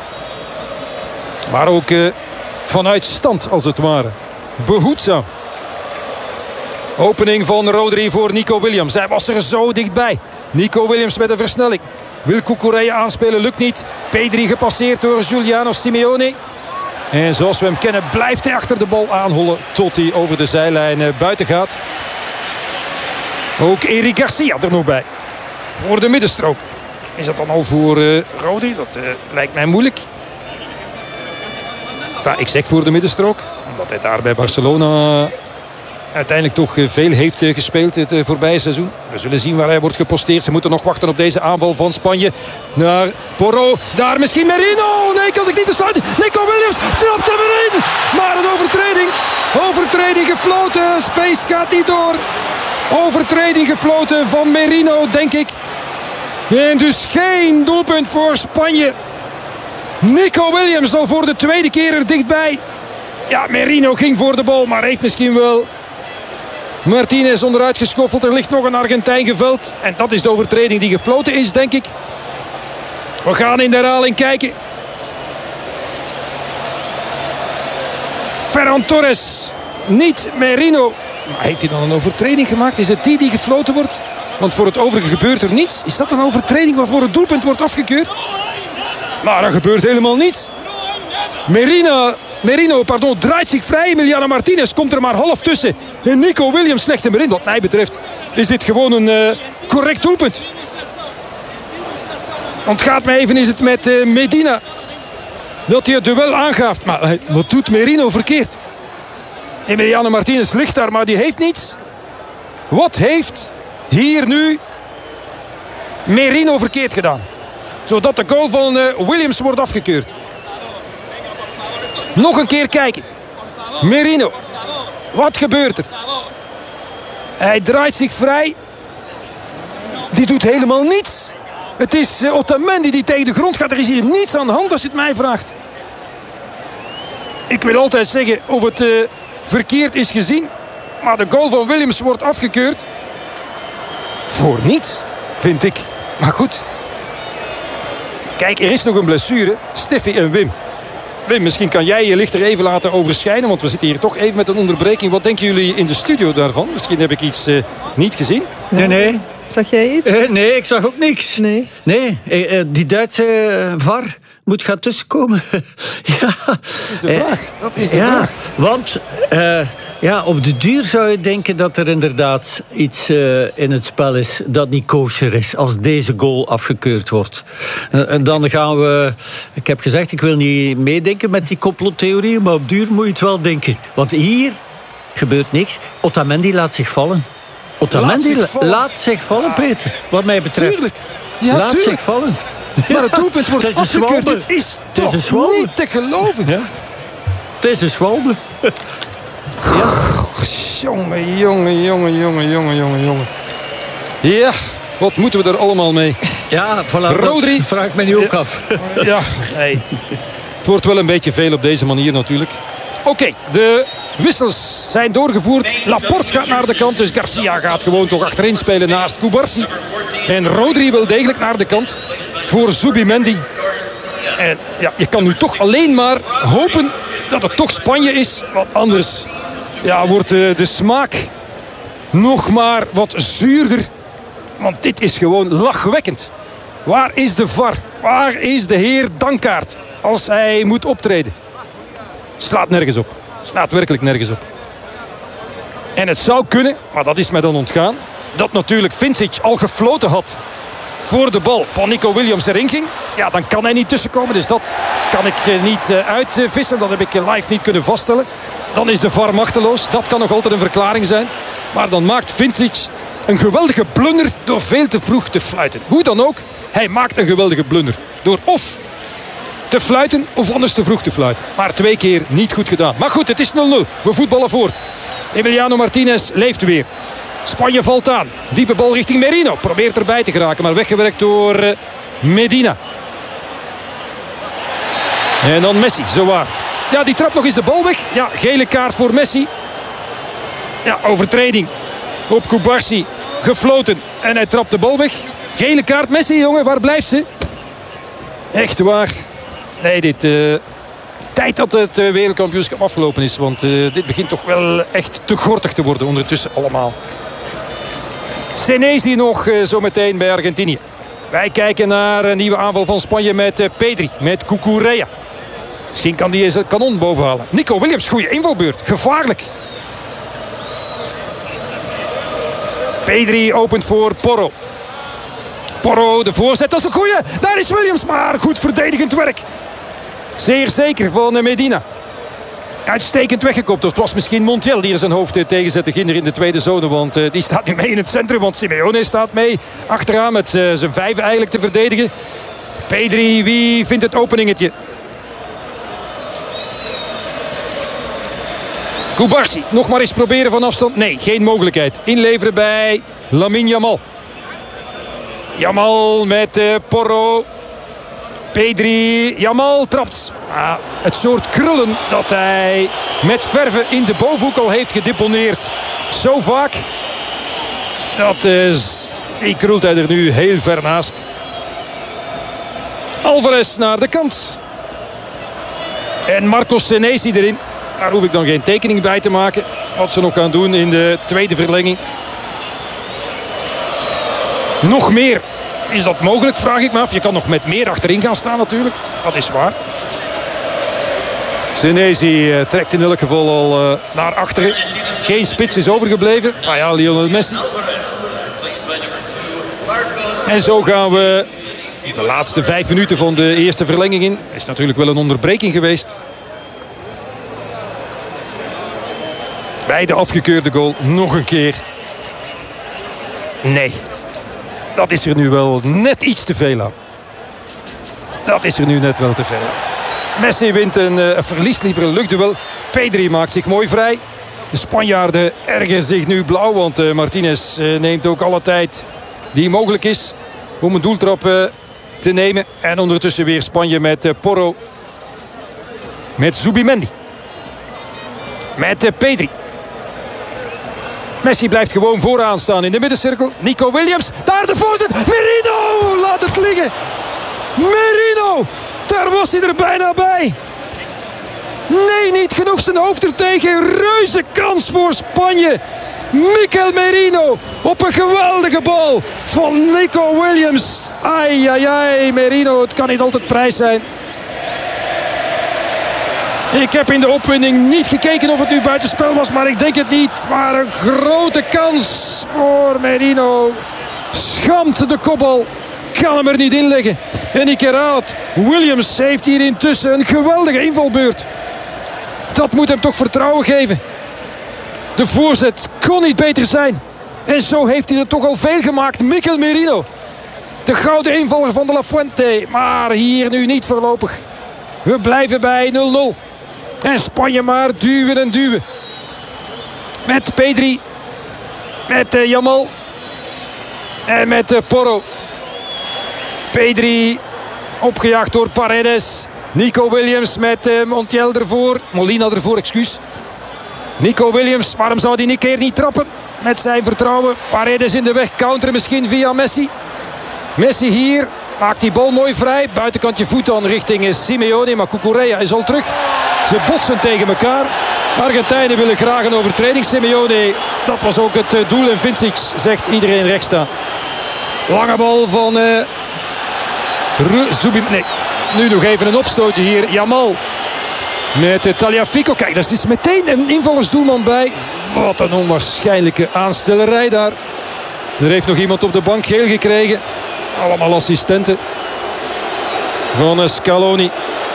Maar ook uh, vanuit stand als het ware. Behoedzaam. Opening van Rodri voor Nico Williams. Hij was er zo dichtbij. Nico Williams met een versnelling. Wil Cucurella aanspelen, lukt niet. Pedri gepasseerd door Giuliano Simeone. En zoals we hem kennen blijft hij achter de bal aanhollen tot hij over de zijlijn uh, buiten gaat. Ook Eric Garcia er nog bij. Voor de middenstrook. Is dat dan al voor uh, Rodri? Dat uh, lijkt mij moeilijk. Enfin, ik zeg voor de middenstrook. Omdat hij daar bij Barcelona uiteindelijk toch veel heeft gespeeld het voorbije seizoen. We zullen zien waar hij wordt geposteerd. Ze moeten nog wachten op deze aanval van Spanje. Naar Porro. Daar misschien Merino. Nee, kan zich niet besluiten. Nico Williams trapt hem erin. Maar een overtreding. Overtreding gefloten. Space gaat niet door. Overtreding gefloten van Merino, denk ik. En dus geen doelpunt voor Spanje. Nico Williams al voor de tweede keer er dichtbij. Ja, Merino ging voor de bal, maar heeft misschien wel Martinez onderuit geschoffeld. Er ligt nog een Argentijn geveld. En dat is de overtreding die gefloten is, denk ik. We gaan in de herhaling kijken. Ferran Torres. Niet Merino. Maar heeft hij dan een overtreding gemaakt? Is het die die gefloten wordt? Want voor het overige gebeurt er niets. Is dat een overtreding waarvoor het doelpunt wordt afgekeurd? Maar er gebeurt helemaal niets. Merino, Merino pardon, draait zich vrij. Emiliano Martinez komt er maar half tussen. En Nico Williams slecht hem erin. Wat mij betreft is dit gewoon een uh, correct doelpunt. Ontgaat mij even, is het met uh, Medina dat hij het duel aangaat. Maar uh, wat doet Merino verkeerd? Emiliano Martinez ligt daar, maar die heeft niets. Wat heeft hier nu Merino verkeerd gedaan? Zodat de goal van uh, Williams wordt afgekeurd. Nog een keer kijken. Merino. Wat gebeurt er? Hij draait zich vrij. Die doet helemaal niets. Het is uh, Otamendi die tegen de grond gaat. Er is hier niets aan de hand als je het mij vraagt. Ik wil altijd zeggen of het uh, verkeerd is gezien. Maar de goal van Williams wordt afgekeurd. Voor niets, vind ik. Maar goed. Kijk, er is nog een blessure. Steffi en Wim. Wim, misschien kan jij je licht er even laten overschijnen. Want we zitten hier toch even met een onderbreking. Wat denken jullie in de studio daarvan? Misschien heb ik iets uh, niet gezien.
Nee, nee.
Zag jij iets?
Uh, nee, ik zag ook niks.
Nee.
Nee, uh, die Duitse uh, V A R moet gaan tussenkomen. Ja.
Dat is de vraag. Dat is de
ja,
vraag.
Want uh, ja, op de duur zou je denken dat er inderdaad iets uh, in het spel is dat niet kosher is als deze goal afgekeurd wordt. Uh, en dan gaan we... Ik heb gezegd, ik wil niet meedenken met die complottheorie, maar op duur moet je het wel denken. Want hier gebeurt niks. Otamendi laat zich vallen. Otamendi laat zich vallen, laat zich vallen Peter. Wat mij betreft.
Tuurlijk. Ja,
laat
tuurlijk.
zich vallen.
Maar het doelpunt wordt
het is
afgekeurd. Het is toch
is
niet te geloven.
Ja. Het is een zwalbe. Ja.
Jongen, jongen, jongen, jongen, jongen, jongen, jongen. Ja, wat moeten we er allemaal mee?
Ja, voilà,
Rodri.
Dat vraag ik me nu ook af.
Ja, nee. Het wordt wel een beetje veel op deze manier natuurlijk. Oké, okay, de wissels zijn doorgevoerd. Laporte gaat naar de kant, dus Garcia gaat gewoon toch achterin spelen naast Cubarsi. En Rodri wil degelijk naar de kant voor Zubimendi. En ja, je kan nu toch alleen maar hopen dat het toch Spanje is. Want anders ja, wordt de, de smaak nog maar wat zuurder. Want dit is gewoon lachwekkend. Waar is de V A R? Waar is de heer Dankaart als hij moet optreden? Slaat nergens op. Slaat werkelijk nergens op. En het zou kunnen, maar dat is mij dan ontgaan, dat natuurlijk Vincic al gefloten had voor de bal van Nico Williams erin ging. Ja, dan kan hij niet tussenkomen. Dus dat kan ik niet uitvissen. Dat heb ik live niet kunnen vaststellen. Dan is de V A R machteloos. Dat kan nog altijd een verklaring zijn. Maar dan maakt Vincic een geweldige blunder door veel te vroeg te fluiten. Hoe dan ook, hij maakt een geweldige blunder. Door of te fluiten of anders te vroeg te fluiten. Maar twee keer niet goed gedaan. Maar goed, het is nul nul. We voetballen voort. Emiliano Martinez leeft weer. Spanje valt aan. Diepe bal richting Merino. Probeert erbij te geraken, maar weggewerkt door uh, Medina. En dan Messi, zowaar. Ja, die trapt nog eens de bal weg. Ja, gele kaart voor Messi. Ja, overtreding op Cubarsi. Gefloten. En hij trapt de bal weg. Gele kaart Messi, jongen. Waar blijft ze? Echt waar. Nee, dit... Uh, tijd dat het uh, wereldkampioenschap afgelopen is. Want uh, dit begint toch wel echt te gortig te worden ondertussen allemaal. Senesi nog uh, zometeen bij Argentinië. Wij kijken naar een nieuwe aanval van Spanje met uh, Pedri. Met Cucurella. Misschien kan die eens het kanon bovenhalen. Nico Williams, goede invalbeurt. Gevaarlijk. Pedri opent voor Porro. Porro, de voorzet, dat is een goeie. Daar is Williams, maar goed verdedigend werk. Zeer zeker van Medina. Uitstekend weggekopt. Het was misschien Montiel die er zijn hoofd tegenzette. Ginder in de tweede zone. Want uh, die staat nu mee in het centrum. Want Simeone staat mee achteraan met uh, zijn vijf eigenlijk te verdedigen. Pedri, wie vindt het openingetje? Kubarsi, nog maar eens proberen van afstand. Nee, geen mogelijkheid. Inleveren bij Lamine Yamal. Yamal met uh, Porro. Pedri, Yamal trapt. Ah, het soort krullen dat hij met verve in de bovenhoek al heeft gedeponeerd. Zo vaak. Dat is, die krult hij er nu heel ver naast. Alvarez naar de kant. En Marcos Senesi erin. Daar hoef ik dan geen tekening bij te maken. Wat ze nog gaan doen in de tweede verlenging. Nog meer. Is dat mogelijk, vraag ik me af. Je kan nog met meer achterin gaan staan natuurlijk. Dat is waar. Senesi uh, trekt in elk geval al uh, naar achteren. Geen spits is overgebleven. Ah ja, Lionel Messi. En zo gaan we de laatste vijf minuten van de eerste verlenging in. Is natuurlijk wel een onderbreking geweest. Bij de afgekeurde goal nog een keer. Nee. Dat is er nu wel net iets te veel aan. Dat is er nu net wel te veel aan. Messi wint een, uh, verliest liever een luchtduel. Pedri maakt zich mooi vrij. De Spanjaarden ergeren zich nu blauw. Want uh, Martinez uh, neemt ook alle tijd die mogelijk is om een doeltrap uh, te nemen. En ondertussen weer Spanje met uh, Porro. Met Zubimendi. Met uh, Pedri. Messi blijft gewoon vooraan staan in de middencirkel. Nico Williams, daar de voorzet. Merino, laat het liggen. Merino, daar was hij er bijna bij. Nee, niet genoeg zijn hoofd er tegen. Reuze kans voor Spanje. Mikel Merino op een geweldige bal van Nico Williams. Ai, ai, ai, Merino, het kan niet altijd prijs zijn. Ik heb in de opwinding niet gekeken of het nu buitenspel was, maar ik denk het niet. Maar een grote kans voor Merino. Schamt de kopbal. Kan hem er niet in leggen. En ik herhaal het. Williams heeft hier intussen een geweldige invalbeurt. Dat moet hem toch vertrouwen geven. De voorzet kon niet beter zijn. En zo heeft hij er toch al veel gemaakt. Mikel Merino. De gouden invaller van de La Fuente. Maar hier nu niet voorlopig. We blijven bij nul nul. En Spanje maar duwen en duwen. Met Pedri. Met uh, Yamal. En met uh, Porro. Pedri opgejaagd door Paredes. Nico Williams met uh, Montiel ervoor. Molina ervoor, excuus. Nico Williams, waarom zou hij een keer niet trappen? Met zijn vertrouwen. Paredes in de weg, counteren misschien via Messi. Messi hier. Maakt die bal mooi vrij. Buitenkantje voet dan richting Simeone. Maar Cucurella is al terug. Ze botsen tegen elkaar. Argentijnen willen graag een overtreding. Simeone, dat was ook het doel. En Vincic zegt iedereen recht staan. Lange bal van uh, Zubim. Nee, nu nog even een opstootje hier. Yamal met uh, Tagliafico. Kijk, daar is meteen een invallersdoelman bij. Wat een onwaarschijnlijke aanstellerij daar. Er heeft nog iemand op de bank geel gekregen. Allemaal assistenten van uh, Scaloni.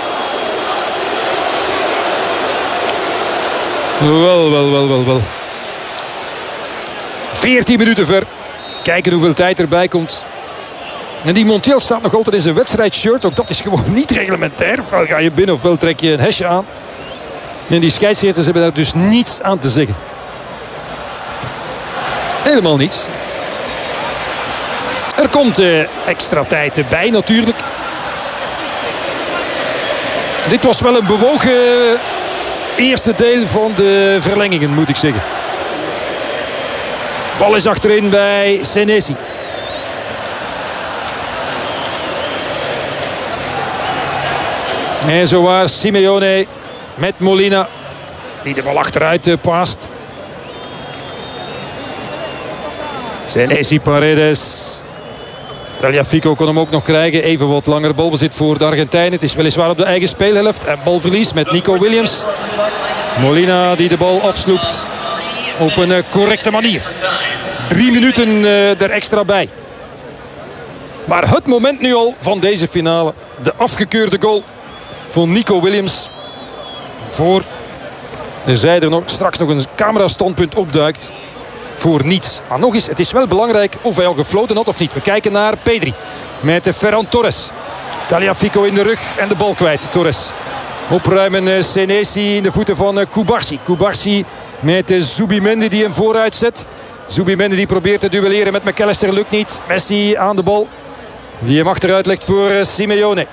Wel, wel, wel, wel, wel. veertien minuten ver. Kijken hoeveel tijd erbij komt. En die Montiel staat nog altijd in zijn wedstrijdshirt. Ook dat is gewoon niet reglementair. Ofwel ga je binnen ofwel trek je een hesje aan. En die scheidsrechters hebben daar dus niets aan te zeggen. Helemaal niets. Er komt uh, extra tijd bij natuurlijk. Dit was wel een bewogen eerste deel van de verlengingen, moet ik zeggen. Bal is achterin bij Senesi. En zowaar Simeone met Molina. Die de bal achteruit uh, paast. Senesi, Paredes. Tagliafico kon hem ook nog krijgen. Even wat langer balbezit voor de Argentijnen. Het is weliswaar op de eigen speelhelft. En balverlies met Nico Williams. Molina die de bal afsloept. Op een uh, correcte manier. Drie minuten uh, er extra bij. Maar het moment nu al van deze finale. De afgekeurde goal van Nico Williams. Voor Tenzij er nog, straks nog een camerastandpunt opduikt voor niets. Maar nog eens, het is wel belangrijk of hij al gefloten had of niet. We kijken naar Pedri met Ferran Torres. Tagliafico in de rug en de bal kwijt. Torres opruimen, Senesi in de voeten van Cubarsí. Cubarsí met Zubimendi die hem vooruit zet. Zubimendi die probeert te duelleren met McAllister, lukt niet. Messi aan de bal, die hem achteruit legt voor Simeone.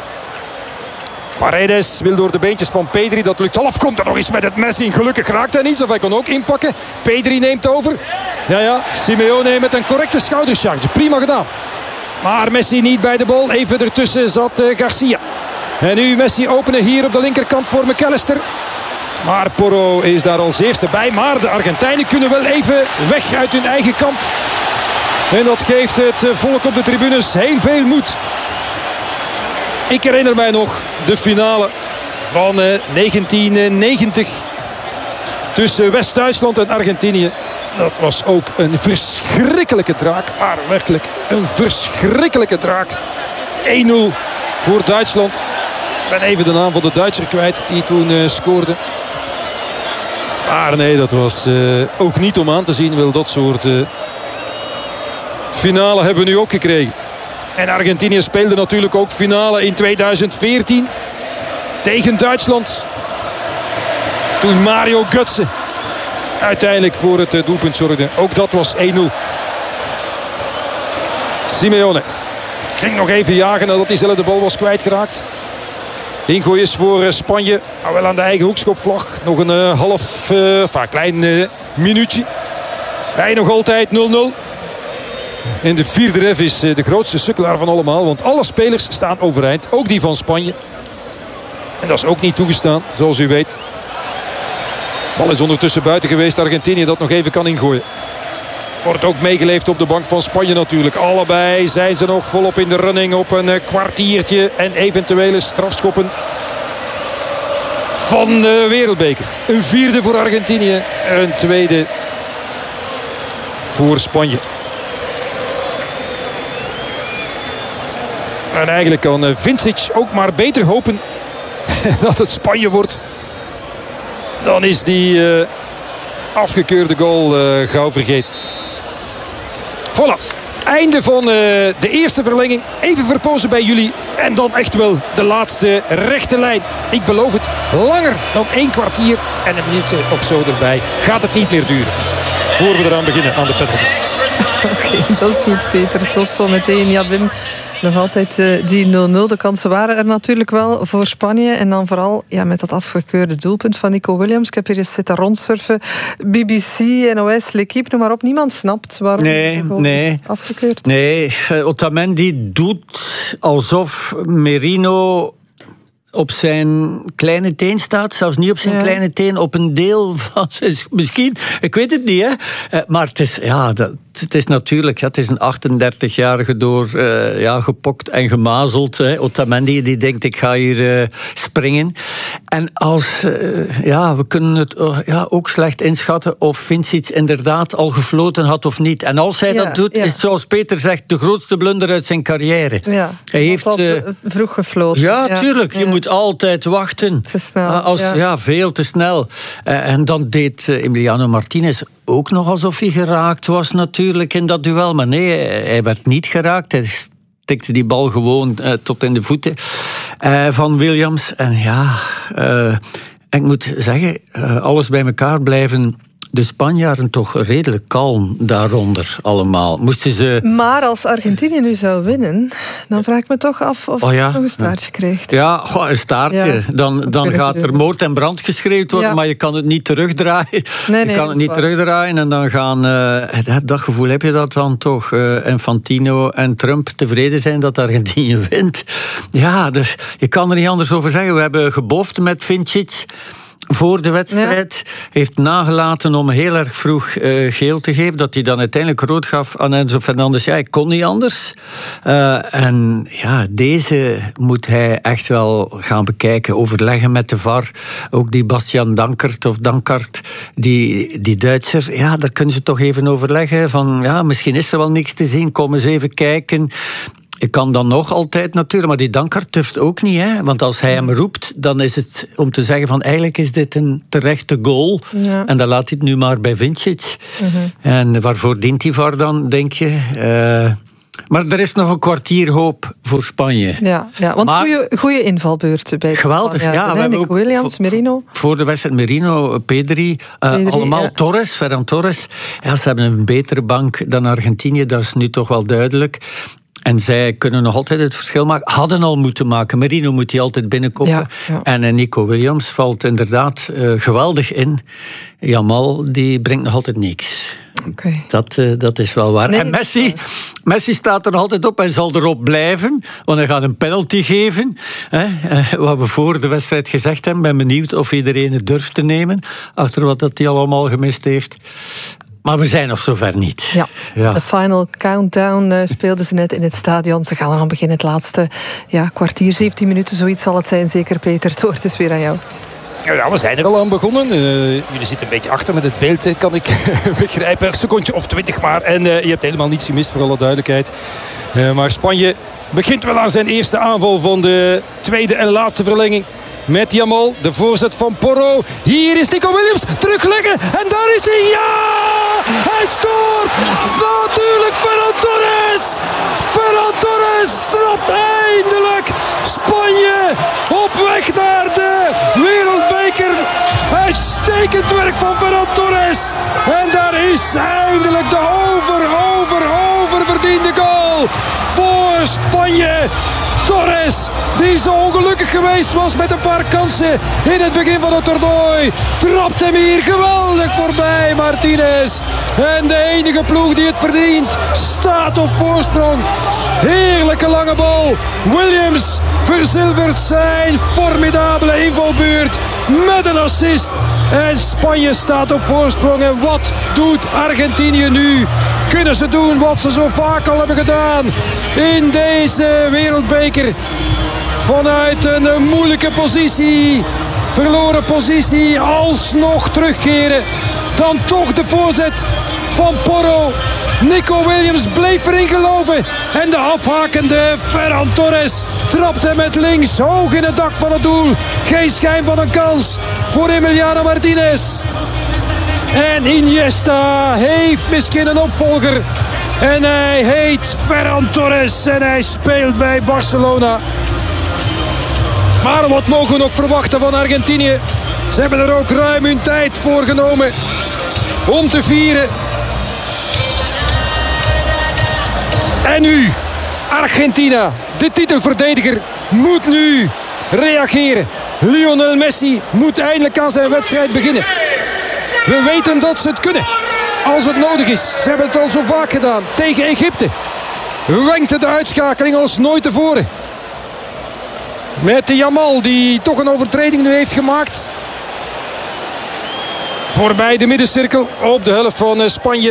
Paredes wil door de beentjes van Pedri, dat lukt half. Komt er nog eens met het Messi. Gelukkig raakt hij niet, of hij kon ook inpakken. Pedri neemt over. Ja ja, Simeone met een correcte schoudercharge. Prima gedaan. Maar Messi niet bij de bal. Even ertussen zat uh, Garcia. En nu Messi openen hier op de linkerkant voor McAllister. Maar Porro is daar als eerste bij. Maar de Argentijnen kunnen wel even weg uit hun eigen kamp. En dat geeft het volk op de tribunes heel veel moed. Ik herinner mij nog de finale van uh, negentien negentig. Tussen West-Duitsland en Argentinië. Dat was ook een verschrikkelijke draak. Maar werkelijk een verschrikkelijke draak. één nul voor Duitsland. Ik ben even de naam van de Duitser kwijt die toen uh, scoorde. Maar nee, dat was uh, ook niet om aan te zien. Wel, dat soort uh, finale hebben we nu ook gekregen. En Argentinië speelde natuurlijk ook finale in tweeduizend veertien. Tegen Duitsland. Toen Mario Götze uiteindelijk voor het uh, doelpunt zorgde. Ook dat was één nul. Simeone ging nog even jagen nadat hij zelf de bal was kwijtgeraakt. Ingooi is voor uh, Spanje. Maar wel aan de eigen hoekschopvlag. Nog een uh, half, uh, enfin, klein uh, minuutje. Bij nog altijd nul nul. En de vierde ref is uh, de grootste sukkelaar van allemaal. Want alle spelers staan overeind. Ook die van Spanje. En dat is ook niet toegestaan, zoals u weet. De bal is ondertussen buiten geweest. Argentinië dat nog even kan ingooien. Wordt ook meegeleefd op de bank van Spanje natuurlijk. Allebei zijn ze nog volop in de running op een kwartiertje. En eventuele strafschoppen van de Wereldbeker. Een vierde voor Argentinië. Een tweede voor Spanje. En eigenlijk kan Vincic ook maar beter hopen dat het Spanje wordt. Dan is die uh, afgekeurde goal uh, gauw vergeten. Voilà. Einde van uh, de eerste verlenging. Even verpozen bij jullie. En dan echt wel de laatste rechte lijn. Ik beloof het. Langer dan één kwartier en een minuut of zo erbij. Gaat het niet meer duren. Voor we eraan beginnen aan de penalty.
Oké, okay, dat is goed, Peter. Tot zometeen. Ja, Wim. Nog altijd uh, die nul nul. De kansen waren er natuurlijk wel voor Spanje. En dan vooral ja, met dat afgekeurde doelpunt van Nico Williams. Ik heb hier eens zitten rondsurfen. B B C, N O S, L'Équipe, noem maar op. Niemand snapt waarom
nee, nee.
afgekeurd.
Nee, Otamendi doet alsof Merino op zijn kleine teen staat. Zelfs niet op zijn ja. kleine teen. Op een deel van zijn... Misschien, ik weet het niet, hè. Maar het is... Ja, dat, het is natuurlijk... Het is een achtendertigjarige door uh, ja, gepokt en gemazeld. Hè. Otamendi, die denkt, ik ga hier uh, springen. En als... Uh, ja, we kunnen het uh, ja, ook slecht inschatten of Vincic inderdaad al gefloten had of niet. En als hij ja, dat doet, ja. is zoals Peter zegt, de grootste blunder uit zijn carrière.
Ja,
hij heeft
uh, vroeg gefloten.
Ja, ja. tuurlijk. Je ja. moet altijd wachten.
Te snel.
Als,
ja.
ja, veel te snel. Uh, en dan deed uh, Emiliano Martinez ook nog alsof hij geraakt was natuurlijk in dat duel. Maar nee, hij werd niet geraakt. Hij tikte die bal gewoon uh, tot in de voeten uh, van Williams. En ja, uh, ik moet zeggen, uh, alles bij elkaar blijven... De Spanjaarden toch redelijk kalm daaronder allemaal. Moesten ze...
Maar als Argentinië nu zou winnen, dan vraag ik me toch af of oh ja, nog een staartje ja. krijgt.
Ja, goh, een staartje. Ja, dan dan gaat er moord en brand geschreeuwd worden, ja. maar je kan het niet terugdraaien. Nee, nee, je kan het niet waar. terugdraaien en dan gaan... Uh, dat gevoel heb je dat dan toch. Uh, Infantino en Trump tevreden zijn dat Argentinië wint. Ja, dus, je kan er niet anders over zeggen. We hebben geboft met Vincic... voor de wedstrijd. Ja. Heeft nagelaten om heel erg vroeg uh, geel te geven. Dat hij dan uiteindelijk rood gaf aan Enzo Fernandez. Ja, ik kon niet anders. Uh, en ja, deze moet hij echt wel gaan bekijken. Overleggen met de V A R. Ook die Bastiaan Dankert of Dankart. Die, die Duitser. Ja, daar kunnen ze toch even overleggen. Van ja, misschien is er wel niks te zien. Kom eens even kijken. Ik kan dan nog altijd natuurlijk, maar die Dankert durft ook niet. Hè? Want als hij hem roept, dan is het om te zeggen van eigenlijk is dit een terechte goal.
Ja.
En dan laat hij het nu maar bij Vincic.
Mm-hmm.
En waarvoor dient hij voor dan, denk je? Uh, maar er is nog een kwartier hoop voor Spanje.
Ja, ja want goede invalbeurt bij de
geweldig,
Spanjaarden,
ja. We hebben
Nico
ook
Williams, Merino.
Voor de wedstrijd Merino, Pedri, uh, Pedri allemaal ja. Torres, Ferran Torres. Ja, ze hebben een betere bank dan Argentinië, dat is nu toch wel duidelijk. En zij kunnen nog altijd het verschil maken. Hadden al moeten maken. Merino moet die altijd binnenkoppen. Ja, ja. En uh, Nico Williams valt inderdaad uh, geweldig in. Jamal, die brengt nog altijd niks.
Okay.
Dat, uh, dat is wel waar. Nee, en Messi, Messi staat er altijd op en zal erop blijven. Want hij gaat een penalty geven. Hè? Uh, wat we voor de wedstrijd gezegd hebben. Ben benieuwd of iedereen het durft te nemen. Achter wat dat hij allemaal gemist heeft. Maar we zijn nog zover niet.
Ja, ja. De final countdown uh, speelden ze net in het stadion. Ze gaan er aan beginnen. Het laatste ja, kwartier, zeventien minuten, zoiets zal het zijn. Zeker, Peter. Het woord is weer aan jou.
Ja, we zijn er al aan begonnen. Uh, jullie zitten een beetje achter met het beeld, kan ik begrijpen. Een secondje of twintig maar. En uh, je hebt helemaal niets gemist, voor alle duidelijkheid. Uh, maar Spanje begint wel aan zijn eerste aanval van de tweede en laatste verlenging. Met Jamal, de voorzet van Porro. Hier is Nico Williams, terugleggen. En daar is hij, ja! Hij scoort! Natuurlijk Ferran Torres! Ferran Torres trapt eindelijk Spanje op weg naar de wereldbeker. Uitstekend werk van Ferran Torres. En daar is eindelijk de over, over, over verdiende goal voor Spanje. Torres, die zo ongelukkig geweest was met een paar kansen in het begin van het toernooi, trapt hem hier geweldig voorbij, Martinez. En de enige ploeg die het verdient, staat op voorsprong. Heerlijke lange bal. Williams verzilvert zijn formidabele invalbeurt met een assist. En Spanje staat op voorsprong. En wat doet Argentinië nu? Kunnen ze doen wat ze zo vaak al hebben gedaan in deze wereldbeker? Vanuit een moeilijke positie, verloren positie, alsnog terugkeren. Dan toch de voorzet van Porro. Nico Williams bleef erin geloven. En de afhakende Ferran Torres trapt hem met links hoog in het dak van het doel. Geen schijn van een kans voor Emiliano Martinez. En Iniesta heeft misschien een opvolger. En hij heet Ferran Torres en hij speelt bij Barcelona. Maar wat mogen we nog verwachten van Argentinië? Ze hebben er ook ruim hun tijd voor genomen om te vieren. En nu, Argentina, de titelverdediger, moet nu reageren. Lionel Messi moet eindelijk aan zijn wedstrijd beginnen. We weten dat ze het kunnen, als het nodig is. Ze hebben het al zo vaak gedaan, tegen Egypte. Wenkte de uitschakeling als nooit tevoren. Met de Jamal, die toch een overtreding nu heeft gemaakt. Voorbij de middencirkel op de helft van Spanje.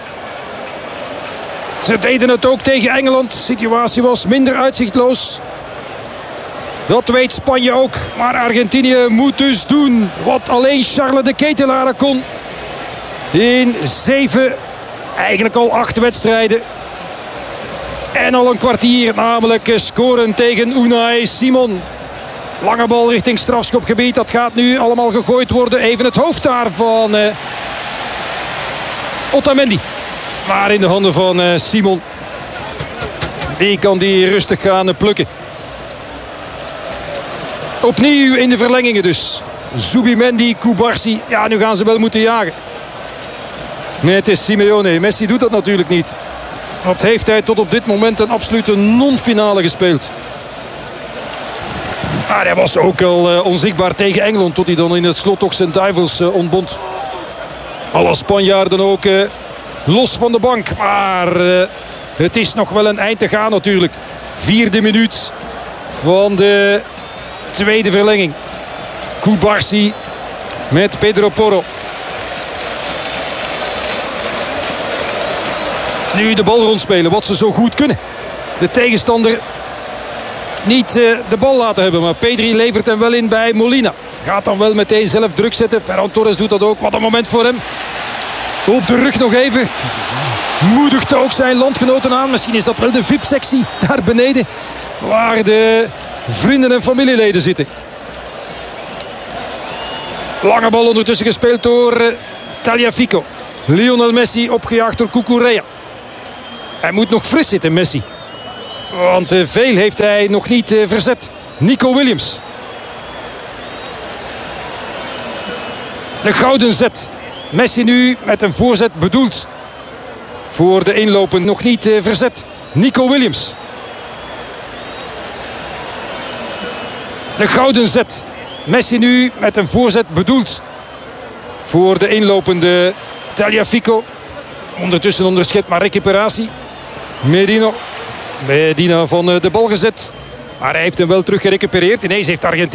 Ze deden het ook tegen Engeland. De situatie was minder uitzichtloos. Dat weet Spanje ook. Maar Argentinië moet dus doen wat alleen Charles de Ketelaere kon. In zeven, eigenlijk al acht wedstrijden. En al een kwartier, namelijk scoren tegen Unai Simon. Lange bal richting strafschopgebied. Dat gaat nu allemaal gegooid worden. Even het hoofd daar van uh, Otamendi. Maar in de handen van uh, Simon. Die kan die rustig gaan uh, plukken. Opnieuw in de verlengingen dus. Zubimendi, Cubarsi. Ja, nu gaan ze wel moeten jagen. Nee, het is Simeone. Messi doet dat natuurlijk niet. Wat heeft hij tot op dit moment een absolute non-finale gespeeld. Ah, hij was ook al uh, onzichtbaar tegen Engeland. Tot hij dan in het slot ook zijn duivels uh, ontbond. Alle Spanjaarden ook uh, los van de bank. Maar uh, het is nog wel een eind te gaan natuurlijk. Vierde minuut van de tweede verlenging. Cubarsi met Pedro Porro. Nu de bal rondspelen, wat ze zo goed kunnen. De tegenstander niet uh, de bal laten hebben. Maar Pedri levert hem wel in bij Molina. Gaat dan wel meteen zelf druk zetten. Ferran Torres doet dat ook. Wat een moment voor hem. Op de rug nog even. moedigt ook zijn landgenoten aan. Misschien is dat wel de V I P-sectie daar beneden, waar de vrienden en familieleden zitten. Lange bal ondertussen gespeeld door uh, Tagliafico. Lionel Messi opgejaagd door Cucurella. Hij moet nog fris zitten, Messi. Want uh, veel heeft hij nog niet uh, verzet. Nico Williams. De gouden zet. Messi nu met een voorzet bedoeld voor de inlopen. Nog niet uh, verzet. Nico Williams. De gouden zet. Messi nu met een voorzet bedoeld voor de inlopende Tagliafico. Ondertussen onderschept maar recuperatie. Medina. Medina van de bal gezet. Maar hij heeft hem wel terug gerecupereerd. Ineens heeft Argentinië